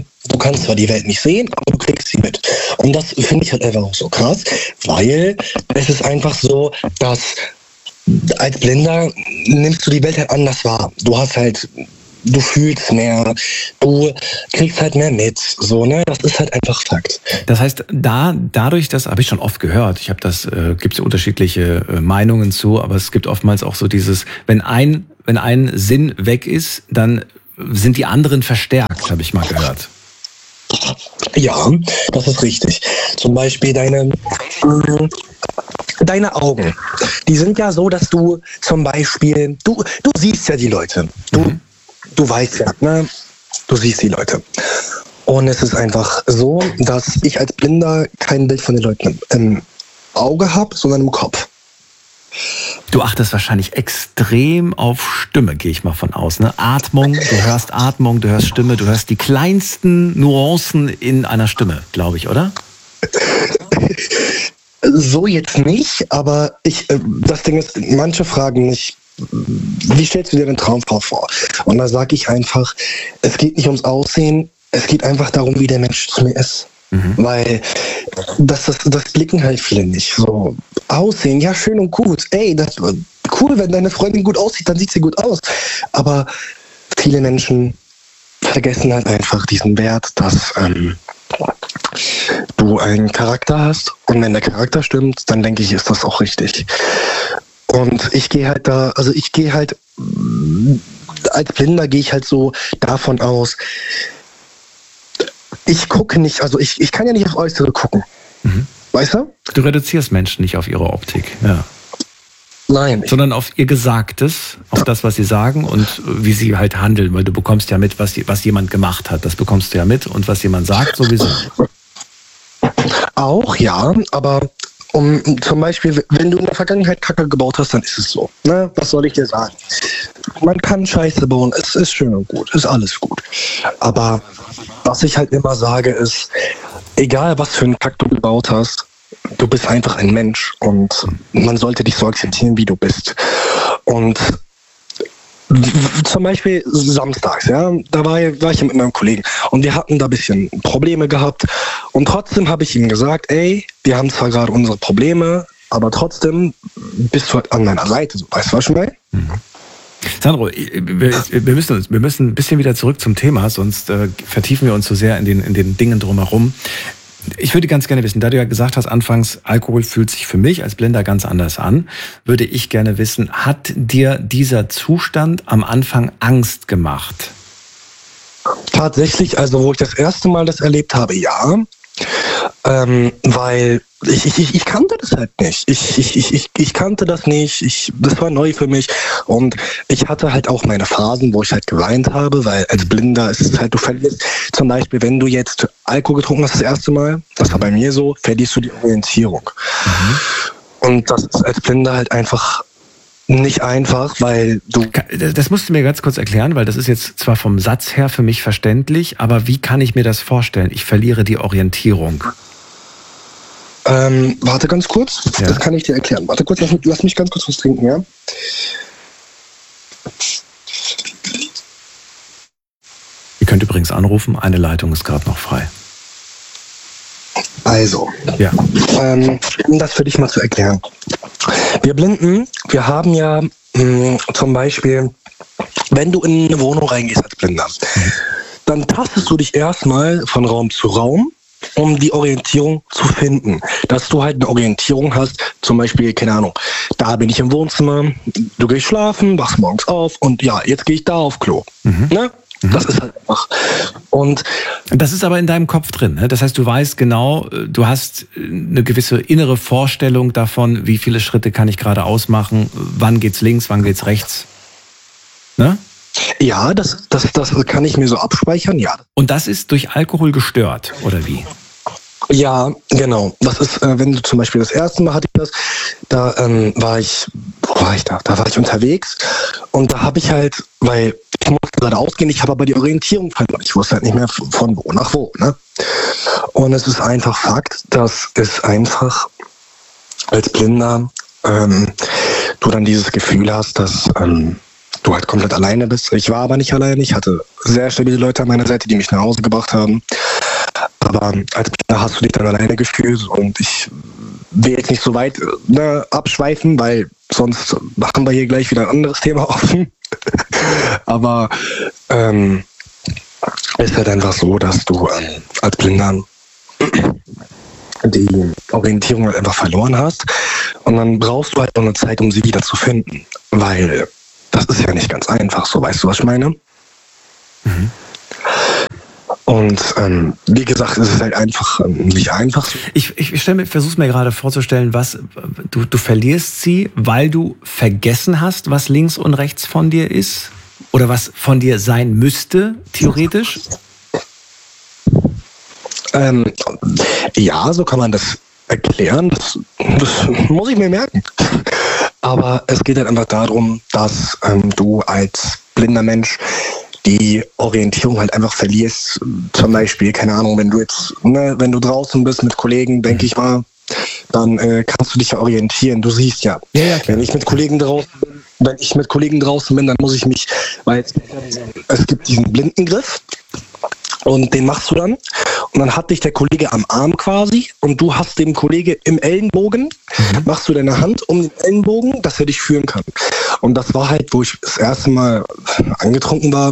kannst zwar die Welt nicht sehen, aber du kriegst sie mit. Und das finde ich halt einfach auch so krass, weil es ist einfach so, dass als Blinder nimmst du die Welt halt anders wahr. Du hast halt, du fühlst mehr, du kriegst halt mehr mit, so, ne? Das ist halt einfach Fakt. Das heißt, da dadurch, das habe ich schon oft gehört, ich habe das, äh, gibt es unterschiedliche äh, Meinungen zu, aber es gibt oftmals auch so dieses, wenn ein, wenn ein Sinn weg ist, dann sind die anderen verstärkt, habe ich mal gehört. Ja, das ist richtig. Zum Beispiel deine, äh, deine Augen. Die sind ja so, dass du zum Beispiel, du, du siehst ja die Leute. Du, mhm. du weißt ja, ne? Du siehst die Leute. Und es ist einfach so, dass ich als Blinder kein Bild von den Leuten im Auge habe, sondern im Kopf. Du achtest wahrscheinlich extrem auf Stimme, gehe ich mal von aus. Ne? Atmung, du hörst Atmung, du hörst Stimme, du hörst die kleinsten Nuancen in einer Stimme, glaube ich, oder? So jetzt nicht, aber ich, das Ding ist, manche fragen mich, wie stellst du dir eine Traumfrau vor? Und da sage ich einfach, es geht nicht ums Aussehen, es geht einfach darum, wie der Mensch zu mir ist. Mhm. Weil das, das, das blicken halt viele nicht. So, Aussehen, ja, schön und gut. Ey, das cool, wenn deine Freundin gut aussieht, dann sieht sie gut aus. Aber viele Menschen vergessen halt einfach diesen Wert, dass ähm, du einen Charakter hast. Und wenn der Charakter stimmt, dann denke ich, ist das auch richtig. Und ich gehe halt da, also ich gehe halt, als Blinder gehe ich halt so davon aus, ich gucke nicht, also ich, ich kann ja nicht auf Äußere gucken. Mhm. Weißt du? Du reduzierst Menschen nicht auf ihre Optik, ja. Nein. Sondern auf ihr Gesagtes, auf das, was sie sagen und wie sie halt handeln, weil du bekommst ja mit, was, was jemand gemacht hat. Das bekommst du ja mit und was jemand sagt, sowieso. Auch, ja, aber um zum Beispiel, wenn du in der Vergangenheit Kacke gebaut hast, dann ist es so. Ne? Was soll ich dir sagen? Man kann Scheiße bauen, es ist schön und gut, ist alles gut. Aber was ich halt immer sage ist, egal was für einen Kack du gebaut hast, du bist einfach ein Mensch und man sollte dich so akzeptieren, wie du bist. Und zum Beispiel samstags, ja, da war, war ich mit meinem Kollegen und wir hatten da ein bisschen Probleme gehabt und trotzdem habe ich ihm gesagt, ey, wir haben zwar gerade unsere Probleme, aber trotzdem bist du halt an meiner Seite, so, weißt du, was ich meine? Mhm. Sandro, wir, wir, müssen uns, wir müssen ein bisschen wieder zurück zum Thema, sonst äh, vertiefen wir uns so sehr in den, in den Dingen drumherum. Ich würde ganz gerne wissen, da du ja gesagt hast, anfangs, Alkohol fühlt sich für mich als Blinder ganz anders an, würde ich gerne wissen, hat dir dieser Zustand am Anfang Angst gemacht? Tatsächlich, also wo ich das erste Mal das erlebt habe, ja. Ähm, weil ich, ich, ich kannte das halt nicht. Ich, ich, ich, ich kannte das nicht. Ich, das war neu für mich. Und ich hatte halt auch meine Phasen, wo ich halt geweint habe, weil als Blinder ist es halt, du verlierst zum Beispiel, wenn du jetzt Alkohol getrunken hast das erste Mal, das war bei mir so, verlierst du die Orientierung. Mhm. Und das ist als Blinder halt einfach nicht einfach, weil du... Das musst du mir ganz kurz erklären, weil das ist jetzt zwar vom Satz her für mich verständlich, aber wie kann ich mir das vorstellen? Ich verliere die Orientierung. Ähm, warte ganz kurz, ja. Das kann ich dir erklären. Warte kurz, lass, lass mich ganz kurz was trinken, ja? Ihr könnt übrigens anrufen, eine Leitung ist gerade noch frei. Also, ja. ähm, um das für dich mal zu erklären. Wir Blinden, wir haben ja mh, zum Beispiel, wenn du in eine Wohnung reingehst als Blinder, mhm. dann tastest du dich erstmal von Raum zu Raum, um die Orientierung zu finden. Dass du halt eine Orientierung hast, zum Beispiel, keine Ahnung, da bin ich im Wohnzimmer, du gehst schlafen, wachst morgens auf und ja, jetzt gehe ich da auf Klo. Mhm. Ne? Das ist halt einfach. Und das ist aber in deinem Kopf drin. Ne? Das heißt, du weißt genau, du hast eine gewisse innere Vorstellung davon, wie viele Schritte kann ich gerade ausmachen, wann geht's links, wann geht's rechts. Ne? Ja, das, das, das kann ich mir so abspeichern, ja. Und das ist durch Alkohol gestört, oder wie? Ja, genau. Das ist, äh, wenn du zum Beispiel das erste Mal hatte ich das, da ähm, war ich, wo war ich da? Da war ich unterwegs und da habe ich halt, weil ich musste gerade ausgehen, ich habe aber die Orientierung verloren. Ich wusste halt nicht mehr von wo nach wo, ne? Und es ist einfach Fakt, dass es einfach als Blinder ähm, du dann dieses Gefühl hast, dass ähm, du halt komplett alleine bist. Ich war aber nicht alleine. Ich hatte sehr stabile Leute an meiner Seite, die mich nach Hause gebracht haben. Aber als Blinder hast du dich dann alleine gefühlt und ich will jetzt nicht so weit ne, abschweifen, weil sonst haben wir hier gleich wieder ein anderes Thema offen. Aber ähm, es ist halt einfach so, dass du ähm, als Blinder die Orientierung halt einfach verloren hast und dann brauchst du halt noch eine Zeit, um sie wieder zu finden, weil das ist ja nicht ganz einfach, so weißt du, was ich meine? Mhm. Und ähm, wie gesagt, es ist halt einfach ähm, nicht einfach. Ich, ich stelle mir, versuch's mir gerade vorzustellen, was du, du verlierst sie, weil du vergessen hast, was links und rechts von dir ist oder was von dir sein müsste, theoretisch? Ähm, ja, so kann man das erklären. Das, das muss ich mir merken. Aber es geht halt einfach darum, dass ähm, du als blinder Mensch die Orientierung halt einfach verlierst. Zum Beispiel, keine Ahnung, wenn du jetzt, ne, wenn du draußen bist mit Kollegen, denke ich mal, dann äh, kannst du dich ja orientieren. Du siehst ja, ja, ja wenn ich mit Kollegen draußen bin, wenn ich mit Kollegen draußen bin, dann muss ich mich, weil es, es gibt diesen Blindengriff und den machst du dann und dann hat dich der Kollege am Arm quasi und du hast dem Kollege im Ellenbogen, mhm. machst du deine Hand um den Ellenbogen, dass er dich führen kann. Und das war halt, wo ich das erste Mal angetrunken war,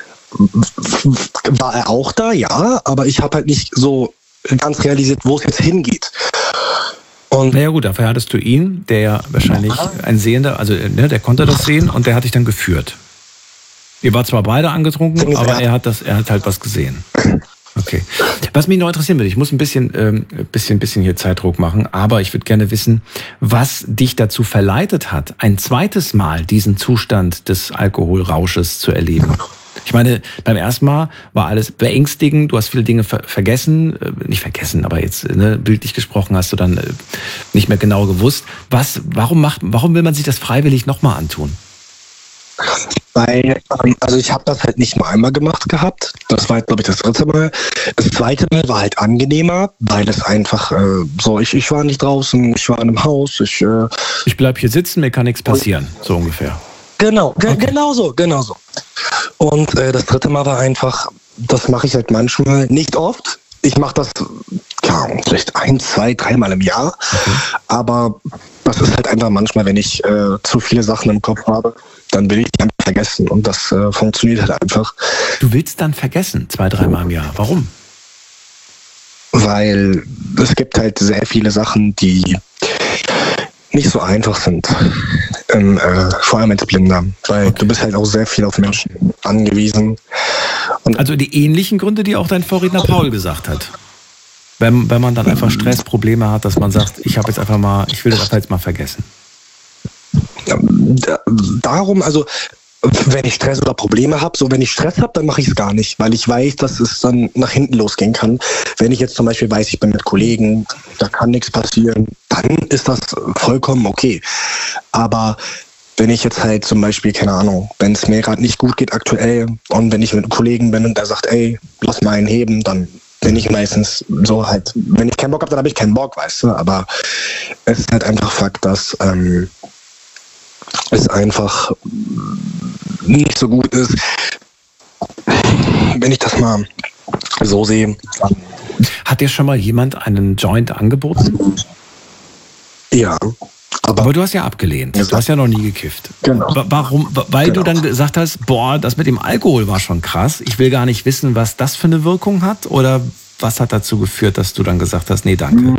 war er auch da, ja, aber ich habe halt nicht so ganz realisiert, wo es jetzt hingeht. Und naja gut, dafür hattest du ihn, der ja wahrscheinlich ein Sehender, also ne, der konnte das sehen und der hat dich dann geführt. Ihr wart zwar beide angetrunken, aber er hat das, er hat halt was gesehen. Okay. Was mich noch interessieren würde, ich muss ein bisschen, ähm, bisschen, bisschen hier Zeitdruck machen, aber ich würde gerne wissen, was dich dazu verleitet hat, ein zweites Mal diesen Zustand des Alkoholrausches zu erleben. Ich meine, beim ersten Mal war alles beängstigend, du hast viele Dinge ver- vergessen, äh, nicht vergessen, aber jetzt ne, bildlich gesprochen hast du dann äh, nicht mehr genau gewusst. Was, warum macht, warum will man sich das freiwillig nochmal antun? Weil, also ich habe das halt nicht nur einmal gemacht gehabt. Das war, glaube ich, das dritte Mal. Das zweite Mal war halt angenehmer, weil es einfach äh, so, ich, ich war nicht draußen, ich war in einem Haus. Ich, äh, ich bleib hier sitzen, mir kann nichts passieren, so ungefähr. Genau, ge- okay. genau so, genau so. Und äh, das dritte Mal war einfach, das mache ich halt manchmal, nicht oft. Ich mache das, ja, vielleicht ein, zwei, dreimal im Jahr. Okay. Aber das ist halt einfach manchmal, wenn ich äh, zu viele Sachen im Kopf habe, dann will ich die einfach vergessen. Und das äh, funktioniert halt einfach. Du willst dann vergessen, zwei, dreimal im Jahr. Warum? Weil es gibt halt sehr viele Sachen, die nicht so einfach sind. Ähm, äh, vor allem als Blinder. Weil okay. du bist halt auch sehr viel auf Menschen angewiesen. Und also die ähnlichen Gründe, die auch dein Vorredner Paul gesagt hat. Wenn, wenn man dann einfach Stressprobleme hat, dass man sagt, ich habe jetzt einfach mal, ich will das einfach jetzt mal vergessen. Darum, also wenn ich Stress oder Probleme habe, so wenn ich Stress habe, dann mache ich es gar nicht, weil ich weiß, dass es dann nach hinten losgehen kann. Wenn ich jetzt zum Beispiel weiß, ich bin mit Kollegen, da kann nichts passieren, dann ist das vollkommen okay. Aber wenn ich jetzt halt zum Beispiel, keine Ahnung, wenn es mir gerade nicht gut geht aktuell und wenn ich mit einem Kollegen bin und der sagt, ey, lass mal einen heben, dann bin ich meistens so halt, wenn ich keinen Bock habe, dann habe ich keinen Bock, weißt du, aber es ist halt einfach Fakt, dass ähm, es einfach nicht so gut ist, wenn ich das mal so sehe. Hat dir schon mal jemand einen Joint angeboten? Ja. Aber, aber du hast ja abgelehnt. Du hast ja noch nie gekifft. Genau. Warum? Weil genau. du dann gesagt hast, boah, das mit dem Alkohol war schon krass. Ich will gar nicht wissen, was das für eine Wirkung hat. Oder was hat dazu geführt, dass du dann gesagt hast, nee, danke?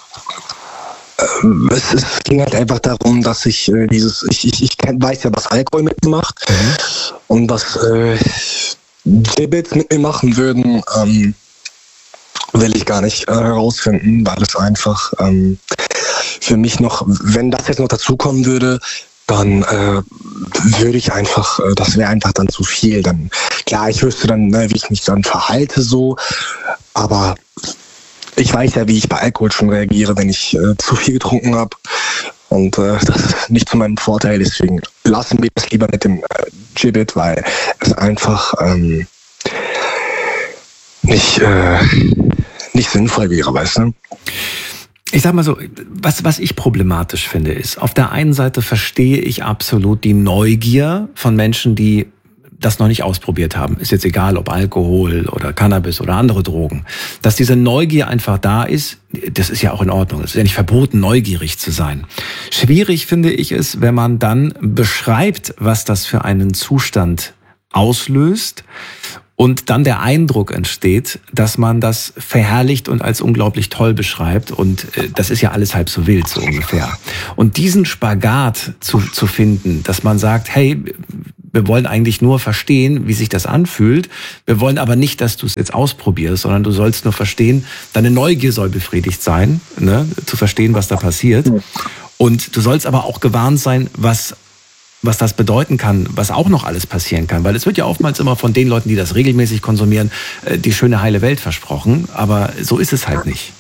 Es, es ging halt einfach darum, dass ich äh, dieses, ich, ich, ich weiß ja, was Alkohol mit mir macht mhm. und was äh, Gibbets mit mir machen würden, ähm, will ich gar nicht äh, herausfinden, weil es einfach ähm, für mich noch, wenn das jetzt noch dazukommen würde, dann äh, würde ich einfach, äh, das wäre einfach dann zu viel. Dann klar, ich wüsste dann, ne, wie ich mich dann verhalte so, aber ich weiß ja, wie ich bei Alkohol schon reagiere, wenn ich äh, zu viel getrunken habe. Und äh, das ist nicht zu meinem Vorteil. Deswegen lassen wir das lieber mit dem äh, Gibbet, weil es einfach ähm, nicht, äh, nicht sinnvoll wäre, weißt du? Ich sag mal so, was, was ich problematisch finde, ist, auf der einen Seite verstehe ich absolut die Neugier von Menschen, die das noch nicht ausprobiert haben. Ist jetzt egal, ob Alkohol oder Cannabis oder andere Drogen. Dass diese Neugier einfach da ist, das ist ja auch in Ordnung. Es ist ja nicht verboten, neugierig zu sein. Schwierig finde ich es, wenn man dann beschreibt, was das für einen Zustand auslöst und dann der Eindruck entsteht, dass man das verherrlicht und als unglaublich toll beschreibt. Und äh, das ist ja alles halb so wild, so ungefähr. Und diesen Spagat zu, zu finden, dass man sagt, hey, wir wollen eigentlich nur verstehen, wie sich das anfühlt. Wir wollen aber nicht, dass du es jetzt ausprobierst, sondern du sollst nur verstehen, deine Neugier soll befriedigt sein, ne, zu verstehen, was da passiert. Und du sollst aber auch gewarnt sein, was was das bedeuten kann, was auch noch alles passieren kann. Weil es wird ja oftmals immer von den Leuten, die das regelmäßig konsumieren, die schöne heile Welt versprochen. Aber so ist es halt nicht.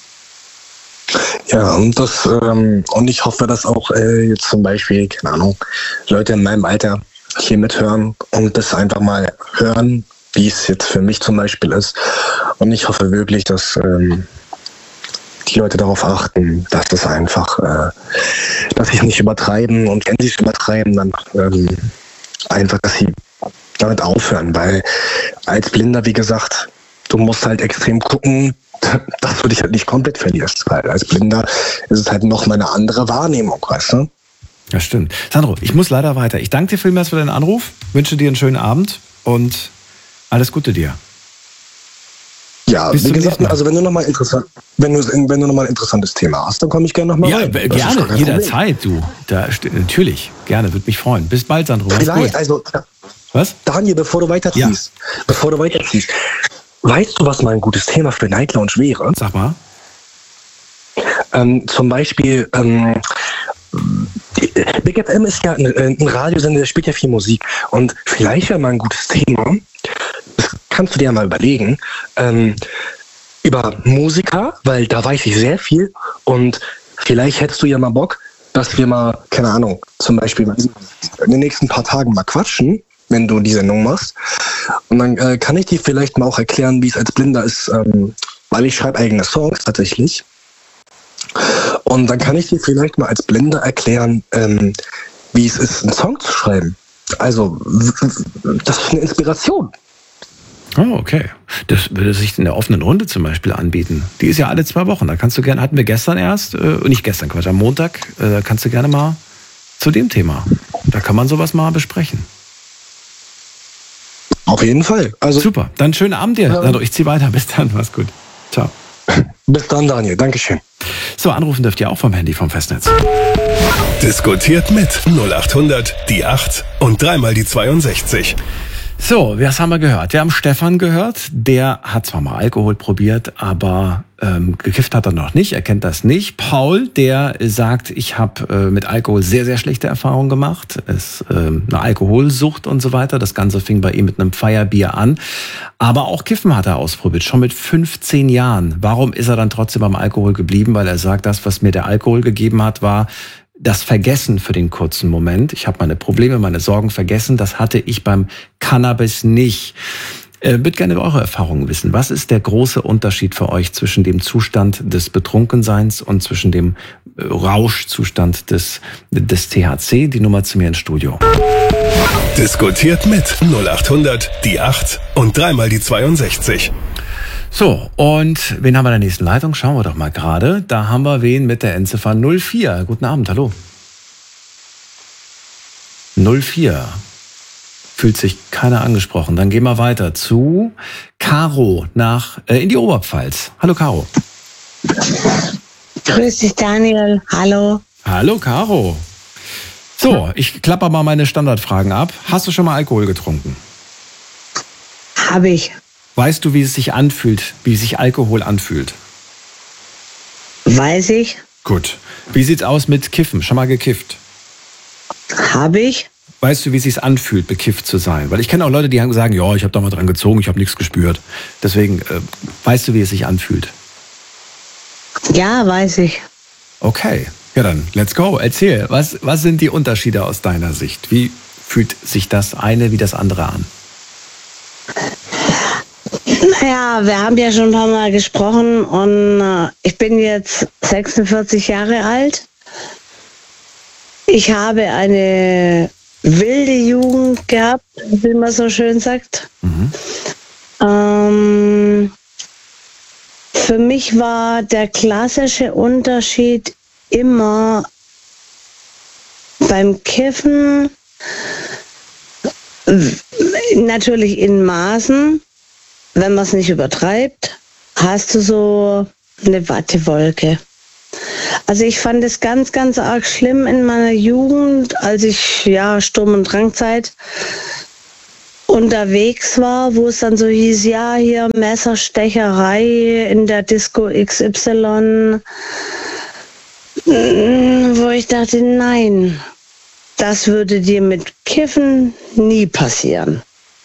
Ja, und das ähm, und ich hoffe, dass auch äh, jetzt zum Beispiel, keine Ahnung, Leute in meinem Alter hier mithören und das einfach mal hören, wie es jetzt für mich zum Beispiel ist. Und ich hoffe wirklich, dass ähm, die Leute darauf achten, dass das einfach, äh, dass sie es nicht übertreiben und wenn sie es übertreiben, dann ähm, einfach, dass sie damit aufhören, weil als Blinder, wie gesagt, du musst halt extrem gucken, dass du dich halt nicht komplett verlierst, weil als Blinder ist es halt noch mal eine andere Wahrnehmung, weißt du? Ja, stimmt. Sandro, ich muss leider weiter. Ich danke dir vielmals für deinen Anruf, wünsche dir einen schönen Abend und alles Gute dir. Ja, Bis wie gesagt, also wenn du noch mal interessant, wenn du, wenn du noch mal ein interessantes Thema hast, dann komme ich gerne noch mal ja, rein. Ja, gerne, jederzeit, du. Da, natürlich, gerne, würde mich freuen. Bis bald, Sandro. Vielleicht, also, was? Daniel, bevor du weiterziehst, ja. bevor du weiterziehst, weißt du, was mal ein gutes Thema für Night Lounge wäre? Sag mal. Ähm, zum Beispiel, ähm, Big F M ist ja ein, ein Radiosender, der spielt ja viel Musik. Und vielleicht wäre mal ein gutes Thema, das kannst du dir ja mal überlegen, ähm, über Musiker, weil da weiß ich sehr viel. Und vielleicht hättest du ja mal Bock, dass wir mal, keine Ahnung, zum Beispiel in den nächsten paar Tagen mal quatschen, wenn du die Sendung machst. Und dann äh, kann ich dir vielleicht mal auch erklären, wie es als Blinder ist, ähm, weil ich schreibe eigene Songs tatsächlich. Und dann kann ich dir vielleicht mal als Blinder erklären, ähm, wie es ist, einen Song zu schreiben. Also, das ist eine Inspiration. Oh, okay. Das würde sich in der offenen Runde zum Beispiel anbieten. Die ist ja alle zwei Wochen. Da kannst du gerne, hatten wir gestern erst, äh, nicht gestern, Quatsch, am Montag, äh, da kannst du gerne mal zu dem Thema. Da kann man sowas mal besprechen. Auf jeden Fall. Also, super. Dann schönen Abend dir. Ja. Ich ziehe weiter. Bis dann. Mach's gut. Ciao. Bis dann, Daniel. Dankeschön. So, anrufen dürft ihr auch vom Handy vom Festnetz. Diskutiert mit null acht hundert die acht und dreimal die zweiundsechzig. So, was haben wir gehört? Wir haben Stefan gehört, der hat zwar mal Alkohol probiert, aber ähm, gekifft hat er noch nicht, er kennt das nicht. Paul, der sagt, ich habe äh, mit Alkohol sehr, sehr schlechte Erfahrungen gemacht. Es äh, eine Alkoholsucht und so weiter. Das Ganze fing bei ihm mit einem Feierbier an. Aber auch Kiffen hat er ausprobiert, schon mit fünfzehn Jahren. Warum ist er dann trotzdem beim Alkohol geblieben? Weil er sagt, das, was mir der Alkohol gegeben hat, war das Vergessen für den kurzen Moment. Ich habe meine Probleme, meine Sorgen vergessen. Das hatte ich beim Cannabis nicht. Ich würde gerne eure Erfahrungen wissen. Was ist der große Unterschied für euch zwischen dem Zustand des Betrunkenseins und zwischen dem Rauschzustand des, des T H C? Die Nummer zu mir ins Studio. Diskutiert mit null acht hundert die acht und dreimal die zweiundsechzig. So, und wen haben wir in der nächsten Leitung? Schauen wir doch mal gerade. Da haben wir wen mit der Endziffer null vier. Guten Abend, hallo. null vier. Fühlt sich keiner angesprochen. Dann gehen wir weiter zu Caro nach äh, in die Oberpfalz. Hallo, Caro. Grüß dich, Daniel. Hallo. Hallo, Caro. So, ich klapper mal meine Standardfragen ab. Hast du schon mal Alkohol getrunken? Habe ich. Weißt du, wie es sich anfühlt, wie sich Alkohol anfühlt? Weiß ich. Gut. Wie sieht's aus mit Kiffen? Schon mal gekifft? Habe ich. Weißt du, wie es sich anfühlt, bekifft zu sein? Weil ich kenne auch Leute, die haben sagen, ja, ich habe da mal dran gezogen, ich habe nichts gespürt. Deswegen, äh, weißt du, wie es sich anfühlt? Ja, weiß ich. Okay, ja dann, let's go. Erzähl, was, was sind die Unterschiede aus deiner Sicht? Wie fühlt sich das eine wie das andere an? Naja, wir haben ja schon ein paar Mal gesprochen und äh, ich bin jetzt sechsundvierzig Jahre alt. Ich habe eine wilde Jugend gehabt, wie man so schön sagt. Mhm. Ähm, für mich war der klassische Unterschied immer beim Kiffen, natürlich in Maßen, wenn man es nicht übertreibt, hast du so eine Wattewolke. Also ich fand es ganz, ganz arg schlimm in meiner Jugend, als ich, ja, Sturm- und Drangzeit unterwegs war, wo es dann so hieß, ja, hier Messerstecherei in der Disco X Y, wo ich dachte, nein, das würde dir mit Kiffen nie passieren.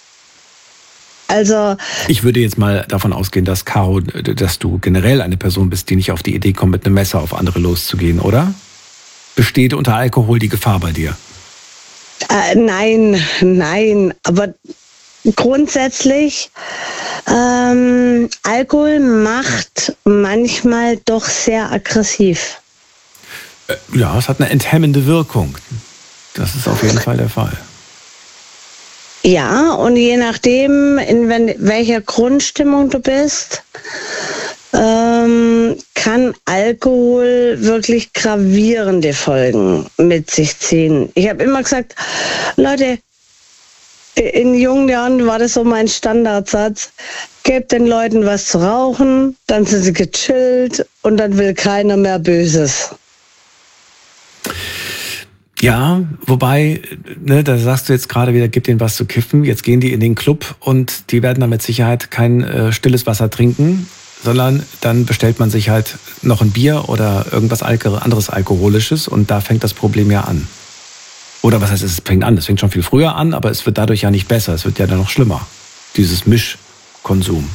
Also ich würde jetzt mal davon ausgehen, dass Caro, dass du generell eine Person bist, die nicht auf die Idee kommt, mit einem Messer auf andere loszugehen, oder? Besteht unter Alkohol die Gefahr bei dir? Äh, nein, nein, aber grundsätzlich, ähm, Alkohol macht manchmal doch sehr aggressiv. Äh, ja, es hat eine enthemmende Wirkung. Das ist auf jeden Fall der Fall. Ja, und je nachdem, in welcher Grundstimmung du bist, ähm, kann Alkohol wirklich gravierende Folgen mit sich ziehen. Ich habe immer gesagt, Leute, in jungen Jahren war das so mein Standardsatz, gebt den Leuten was zu rauchen, dann sind sie gechillt und dann will keiner mehr Böses. Ja, wobei, ne, da sagst du jetzt gerade wieder, gib denen was zu kiffen. Jetzt gehen die in den Club und die werden dann mit Sicherheit kein äh, stilles Wasser trinken, sondern dann bestellt man sich halt noch ein Bier oder irgendwas Alko- anderes Alkoholisches und da fängt das Problem ja an. Oder was heißt, es fängt an? Es fängt schon viel früher an, aber es wird dadurch ja nicht besser. Es wird ja dann noch schlimmer, dieses Mischkonsum.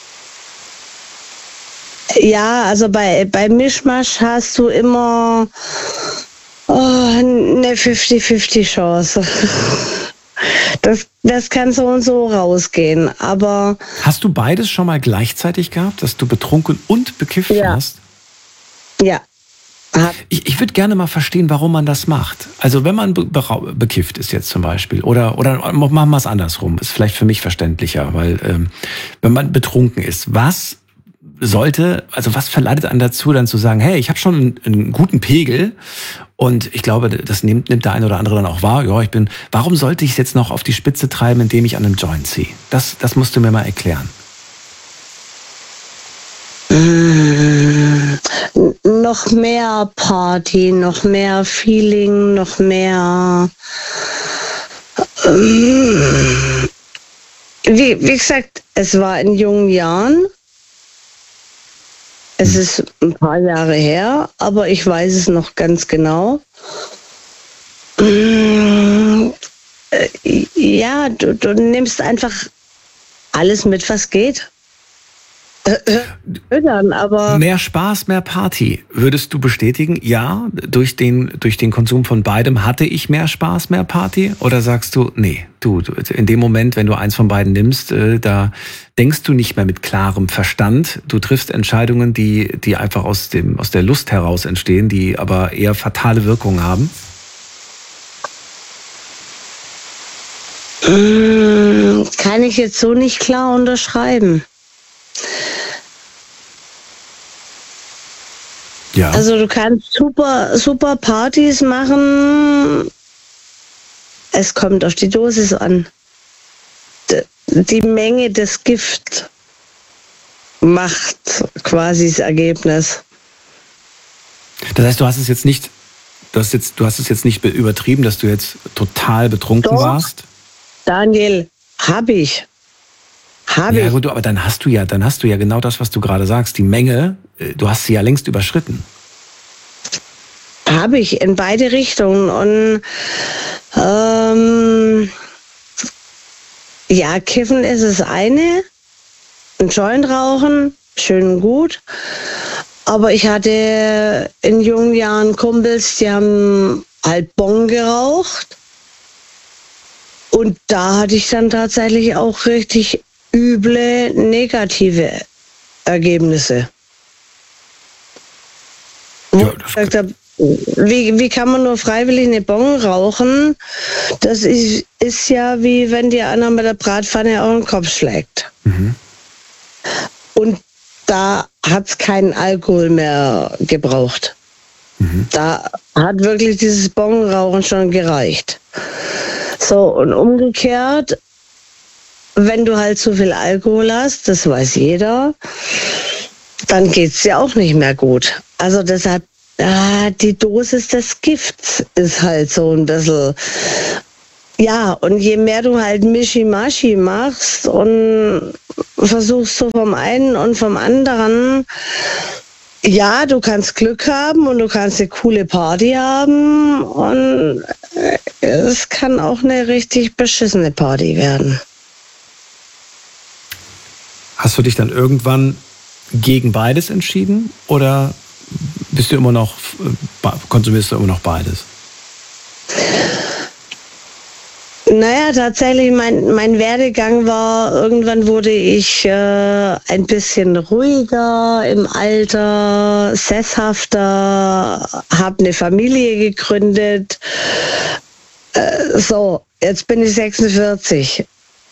Ja, also bei, bei Mischmasch hast du immer oh, eine fünfzig fünfzig Chance. Das, das kann so und so rausgehen, aber... Hast du beides schon mal gleichzeitig gehabt, dass du betrunken und bekifft ja. hast? Ja. Ich, ich würde gerne mal verstehen, warum man das macht. Also wenn man be- be- bekifft ist jetzt zum Beispiel, oder, oder machen wir es andersrum, ist vielleicht für mich verständlicher, weil ähm, wenn man betrunken ist, was sollte, also was verleitet einen dazu, dann zu sagen, hey, ich habe schon einen, einen guten Pegel und ich glaube, das nimmt, nimmt der eine oder andere dann auch wahr, ja, ich bin, warum sollte ich es jetzt noch auf die Spitze treiben, indem ich an einem Joint ziehe? Das, das musst du mir mal erklären. Mmh, noch mehr Party, noch mehr Feeling, noch mehr... Ähm, wie, wie gesagt, es war in jungen Jahren. Es ist ein paar Jahre her, aber ich weiß es noch ganz genau. Mmh, äh, ja, du, du nimmst einfach alles mit, was geht. Dann, aber mehr Spaß, mehr Party. Würdest du bestätigen, ja, durch den, durch den Konsum von beidem hatte ich mehr Spaß, mehr Party? Oder sagst du, nee, du, in dem Moment, wenn du eins von beiden nimmst, äh, da denkst du nicht mehr mit klarem Verstand. Du triffst Entscheidungen, die, die einfach aus dem, aus der Lust heraus entstehen, die aber eher fatale Wirkungen haben? Kann ich jetzt so nicht klar unterschreiben. Ja. Also du kannst super, super Partys machen. Es kommt auf die Dosis an. Die Menge des Gift macht quasi das Ergebnis. Das heißt, du hast es jetzt nicht, du hast jetzt, du hast es jetzt nicht übertrieben, dass du jetzt total betrunken Doch. warst? Daniel, hab ich. Hab ja ich. gut, aber dann hast du ja, dann hast du ja genau das, was du gerade sagst. Die Menge, du hast sie ja längst überschritten. Habe ich in beide Richtungen. Und ähm, ja, Kiffen ist das eine, ein Joint rauchen, schön und gut. Aber ich hatte in jungen Jahren Kumpels, die haben halt Bon geraucht. Und da hatte ich dann tatsächlich auch richtig üble negative Ergebnisse. Ja, das Hab, wie, wie kann man nur freiwillig eine Bon rauchen? Das ist, ist ja wie wenn dir einer mit der Bratpfanne auf den Kopf schlägt. Mhm. Und da hat es keinen Alkohol mehr gebraucht. Mhm. Da hat wirklich dieses Bonrauchen schon gereicht. So, und umgekehrt, wenn du halt zu viel Alkohol hast, das weiß jeder, dann geht es dir auch nicht mehr gut. Also deshalb, ah, die Dosis des Gifts ist halt so ein bisschen... Ja, und je mehr du halt Mischi-Maschi machst und versuchst so vom einen und vom anderen, ja, du kannst Glück haben und du kannst eine coole Party haben und es kann auch eine richtig beschissene Party werden. Hast du dich dann irgendwann gegen beides entschieden oder bist du immer noch, konsumierst du immer noch beides? Naja, tatsächlich, mein, mein Werdegang war, irgendwann wurde ich äh, ein bisschen ruhiger im Alter, sesshafter, habe eine Familie gegründet. Äh, so, jetzt bin ich sechsundvierzig.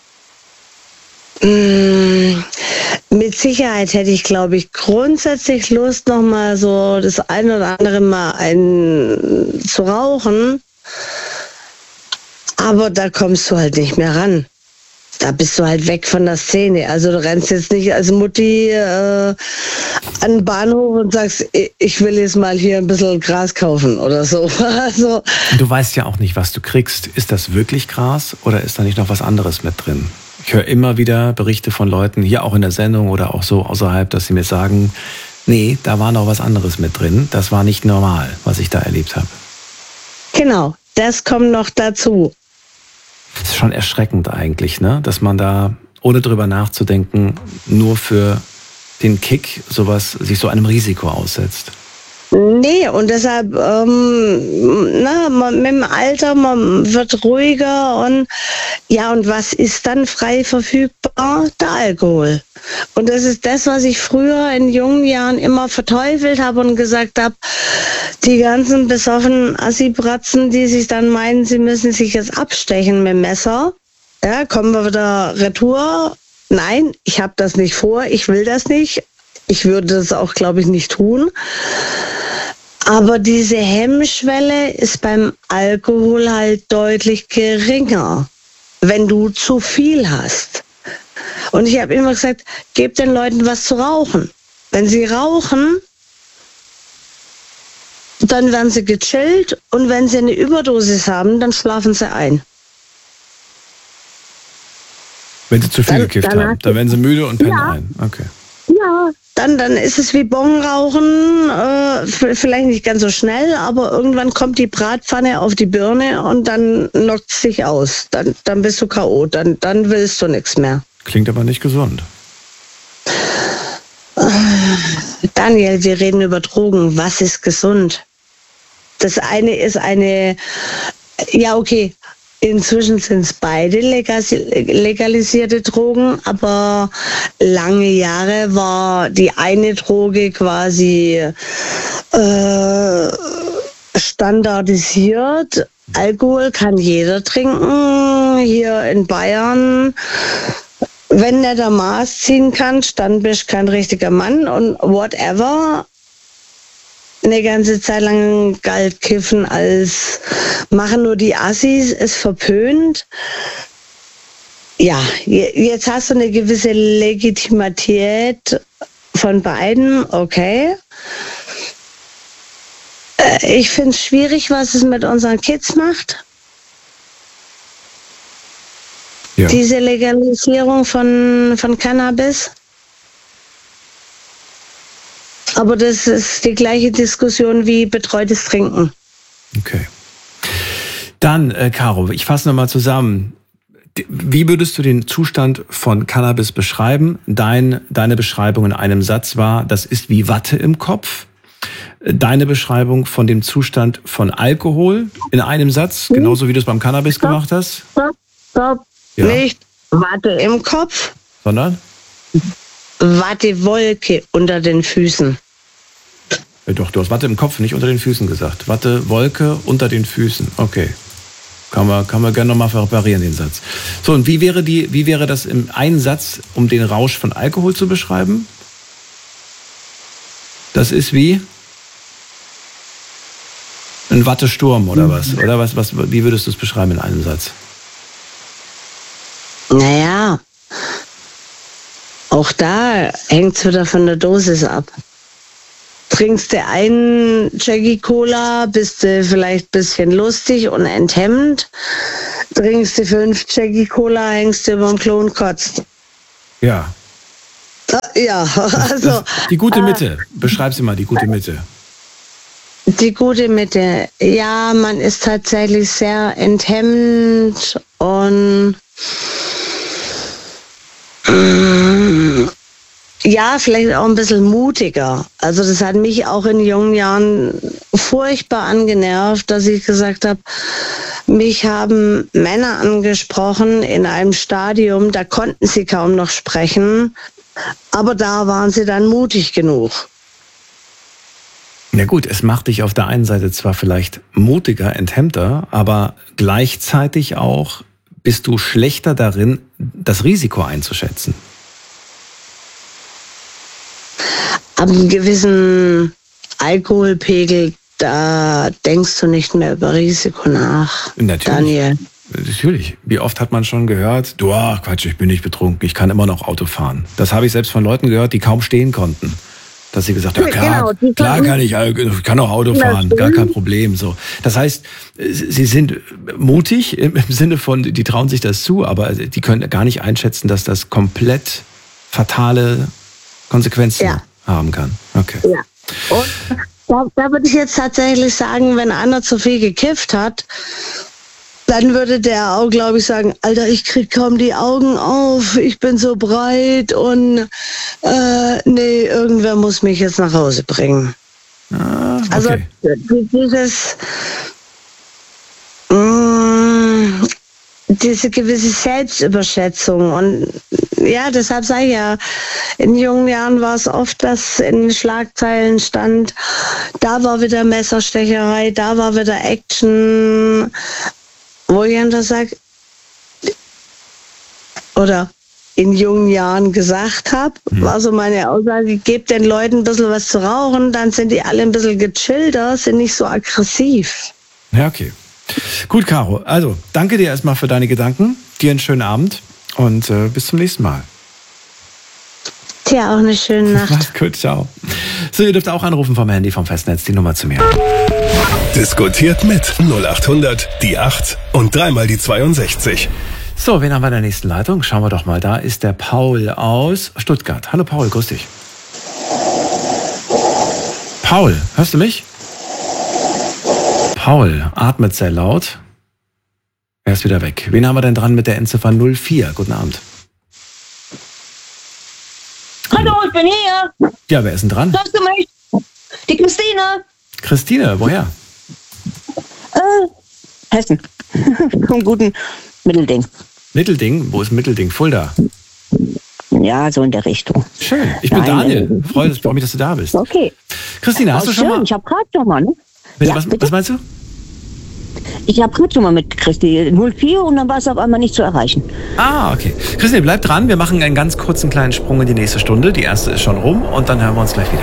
Mmh, mit Sicherheit hätte ich, glaube ich, grundsätzlich Lust, noch mal so das ein oder andere Mal ein, zu rauchen. Aber da kommst du halt nicht mehr ran. Da bist du halt weg von der Szene. Also du rennst jetzt nicht als Mutti äh, an den Bahnhof und sagst, ich will jetzt mal hier ein bisschen Gras kaufen oder so. Also, du weißt ja auch nicht, was du kriegst. Ist das wirklich Gras oder ist da nicht noch was anderes mit drin? Ich höre immer wieder Berichte von Leuten, hier auch in der Sendung oder auch so außerhalb, dass sie mir sagen, nee, da war noch was anderes mit drin. Das war nicht normal, was ich da erlebt habe. Genau, das kommt noch dazu. Das ist schon erschreckend eigentlich, ne? Dass man da, ohne drüber nachzudenken, nur für den Kick sowas, sich so einem Risiko aussetzt. Nee, und deshalb, ähm, na, man, mit dem Alter, man wird ruhiger und ja, und was ist dann frei verfügbar? Der Alkohol. Und das ist das, was ich früher in jungen Jahren immer verteufelt habe und gesagt habe, die ganzen besoffenen Assi-Bratzen, die sich dann meinen, sie müssen sich jetzt abstechen mit dem Messer. Ja, kommen wir wieder retour. Nein, ich habe das nicht vor, ich will das nicht. Ich würde das auch, glaube ich, nicht tun. Aber diese Hemmschwelle ist beim Alkohol halt deutlich geringer, wenn du zu viel hast. Und ich habe immer gesagt, gebt den Leuten was zu rauchen. Wenn sie rauchen, dann werden sie gechillt und wenn sie eine Überdosis haben, dann schlafen sie ein. Wenn sie zu viel dann, gekifft dann haben, dann werden sie müde und pennen ja. ein. Okay. Ja, dann, dann ist es wie Bonrauchen, äh, vielleicht nicht ganz so schnell, aber irgendwann kommt die Bratpfanne auf die Birne und dann knockt es dich aus. Dann, dann bist du K O, dann, dann willst du nichts mehr. Klingt aber nicht gesund. Daniel, wir reden über Drogen. Was ist gesund? Das eine ist eine, ja okay, inzwischen sind es beide legalisierte Drogen, aber lange Jahre war die eine Droge quasi äh, standardisiert. Alkohol kann jeder trinken. Hier in Bayern, wenn der da Maß ziehen kann, dann bist du kein richtiger Mann und whatever. Eine ganze Zeit lang galt Kiffen als machen nur die Assis, ist verpönt. Ja, jetzt hast du eine gewisse Legitimität von beiden, okay. Ich finde es schwierig, was es mit unseren Kids macht. Ja. Diese Legalisierung von, von Cannabis. Aber das ist die gleiche Diskussion wie betreutes Trinken. Okay. Dann, äh, Caro, ich fasse nochmal zusammen. Wie würdest du den Zustand von Cannabis beschreiben? Dein, deine Beschreibung in einem Satz war, das ist wie Watte im Kopf. Deine Beschreibung von dem Zustand von Alkohol in einem Satz, genauso wie du es beim Cannabis Stop, gemacht hast? Stopp, stopp, ja. Nicht Watte im Kopf, Sondern? Wattewolke unter den Füßen. Ja, doch, du hast Watte im Kopf, nicht unter den Füßen gesagt. Wattewolke unter den Füßen. Okay. Kann man, kann man gerne nochmal reparieren, den Satz. So, und wie wäre, die, wie wäre das im einen Satz, um den Rausch von Alkohol zu beschreiben? Das ist wie ein Wattesturm oder was? Oder was, was, wie würdest du es beschreiben in einem Satz? Naja, auch da hängt es wieder von der Dosis ab. Trinkst du einen Jackie Cola, bist du vielleicht ein bisschen lustig und enthemmend. Trinkst du fünf Jackie Cola, hängst du über dem Klo und kotzt. Ja. Ja, also. Das, die gute Mitte. Äh, Beschreib sie mal, die gute Mitte. Die gute Mitte. Ja, man ist tatsächlich sehr enthemmend und ja, vielleicht auch ein bisschen mutiger. Also das hat mich auch in jungen Jahren furchtbar angenervt, dass ich gesagt habe, mich haben Männer angesprochen in einem Stadium, da konnten sie kaum noch sprechen, aber da waren sie dann mutig genug. Na gut, es macht dich auf der einen Seite zwar vielleicht mutiger, enthemmter, aber gleichzeitig auch bist du schlechter darin, das Risiko einzuschätzen. Ab einem gewissen Alkoholpegel, da denkst du nicht mehr über Risiko nach, Natürlich. Daniel. Natürlich. Wie oft hat man schon gehört, du, ach Quatsch, ich bin nicht betrunken, ich kann immer noch Auto fahren. Das habe ich selbst von Leuten gehört, die kaum stehen konnten. Dass sie gesagt haben, ja, klar, genau, klar kann ich, ich kann auch Auto fahren, gar kein Problem. So, das heißt, sie sind mutig im Sinne von, die trauen sich das zu, aber die können gar nicht einschätzen, dass das komplett fatale Konsequenzen ja. haben kann. Okay. Ja. Und da, da würde ich jetzt tatsächlich sagen, wenn einer zu viel gekifft hat, dann würde der auch, glaube ich, sagen, Alter, ich krieg kaum die Augen auf, ich bin so breit und äh, nee, irgendwer muss mich jetzt nach Hause bringen. Ah, okay. Also dieses mh, diese gewisse Selbstüberschätzung und ja, deshalb sage ich ja, in jungen Jahren war es oft, dass in den Schlagzeilen stand, da war wieder Messerstecherei, da war wieder Action, wo ich dann sage, oder in jungen Jahren gesagt habe, hm. war so meine Aussage, gebt den Leuten ein bisschen was zu rauchen, dann sind die alle ein bisschen gechillter, sind nicht so aggressiv. Ja, okay. Gut, Caro, also danke dir erstmal für deine Gedanken, dir einen schönen Abend und äh, bis zum nächsten Mal. Dir auch eine schöne Nacht. Mach's gut, ciao. So, ihr dürft auch anrufen vom Handy, vom Festnetz, die Nummer zu mir. Diskutiert mit null acht hundert, die acht und dreimal die zweiundsechzig. So, wen haben wir in der nächsten Leitung? Schauen wir doch mal, da ist der Paul aus Stuttgart. Hallo Paul, grüß dich. Paul, hörst du mich? Paul atmet sehr laut. Er ist wieder weg. Wen haben wir denn dran mit der Endziffer null vier? Guten Abend. Hallo, ich bin hier. Ja, wer ist denn dran? Hörst du mich? Die Christine. Christine, woher? Äh, Hessen. Vom guten Mittelding. Mittelding? Wo ist Mittelding? Fulda? Ja, so in der Richtung. Schön. Ich bin Nein, Daniel. Äh, Freue mich, dass du da bist. Okay. Christine, hast oh, du schon schön. mal... Ich habe gerade schon mal, ne? Bitte, ja, was, bitte? was meinst du? Ich habe gerade schon mal mit Christi null vier und dann war es auf einmal nicht zu erreichen. Ah, okay. Christine, bleib dran. Wir machen einen ganz kurzen kleinen Sprung in die nächste Stunde. Die erste ist schon rum und dann hören wir uns gleich wieder.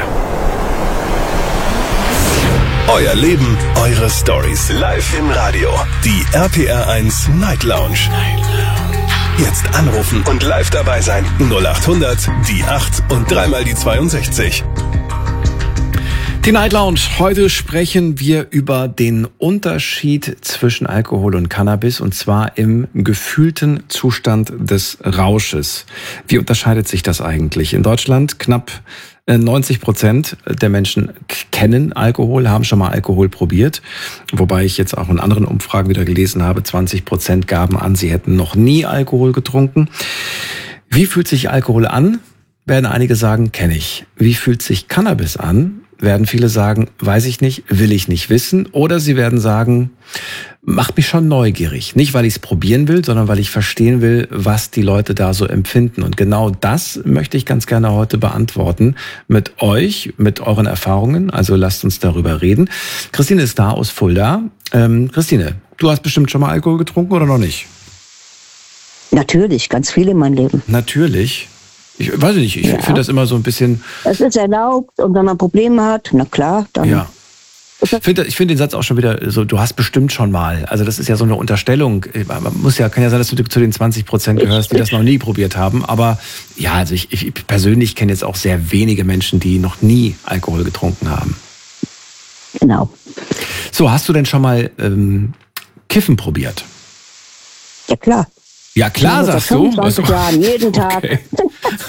Euer Leben, eure Stories. Live im Radio. Die R P R eins Night Lounge. Jetzt anrufen und live dabei sein. null acht hundert, die acht und dreimal die zweiundsechzig. Die Night Lounge. Heute sprechen wir über den Unterschied zwischen Alkohol und Cannabis und zwar im gefühlten Zustand des Rausches. Wie unterscheidet sich das eigentlich? In Deutschland knapp neunzig Prozent der Menschen kennen Alkohol, haben schon mal Alkohol probiert. Wobei ich jetzt auch in anderen Umfragen wieder gelesen habe, zwanzig Prozent gaben an, sie hätten noch nie Alkohol getrunken. Wie fühlt sich Alkohol an? Werden einige sagen, kenne ich. Wie fühlt sich Cannabis an? Werden viele sagen, weiß ich nicht, will ich nicht wissen. Oder sie werden sagen, macht mich schon neugierig. Nicht, weil ich es probieren will, sondern weil ich verstehen will, was die Leute da so empfinden. Und genau das möchte ich ganz gerne heute beantworten mit euch, mit euren Erfahrungen. Also lasst uns darüber reden. Christine ist da aus Fulda. Ähm, Christine, du hast bestimmt schon mal Alkohol getrunken oder noch nicht? Natürlich, ganz viel in meinem Leben. Natürlich. Ich weiß nicht, ich Ja. finde das immer so ein bisschen... Es ist erlaubt und wenn man Probleme hat, na klar, dann... Ja. Ich finde ich find den Satz auch schon wieder so, du hast bestimmt schon mal. Also das ist ja so eine Unterstellung. Man muss ja, kann ja sein, dass du zu den zwanzig Prozent gehörst, die das noch nie probiert haben. Aber ja, also ich, ich persönlich kenne jetzt auch sehr wenige Menschen, die noch nie Alkohol getrunken haben. Genau. So, hast du denn schon mal ähm, Kiffen probiert? Ja klar. Ja klar, Ich mache sagst seit du. fünfundzwanzig Jahren, jeden Tag. Okay.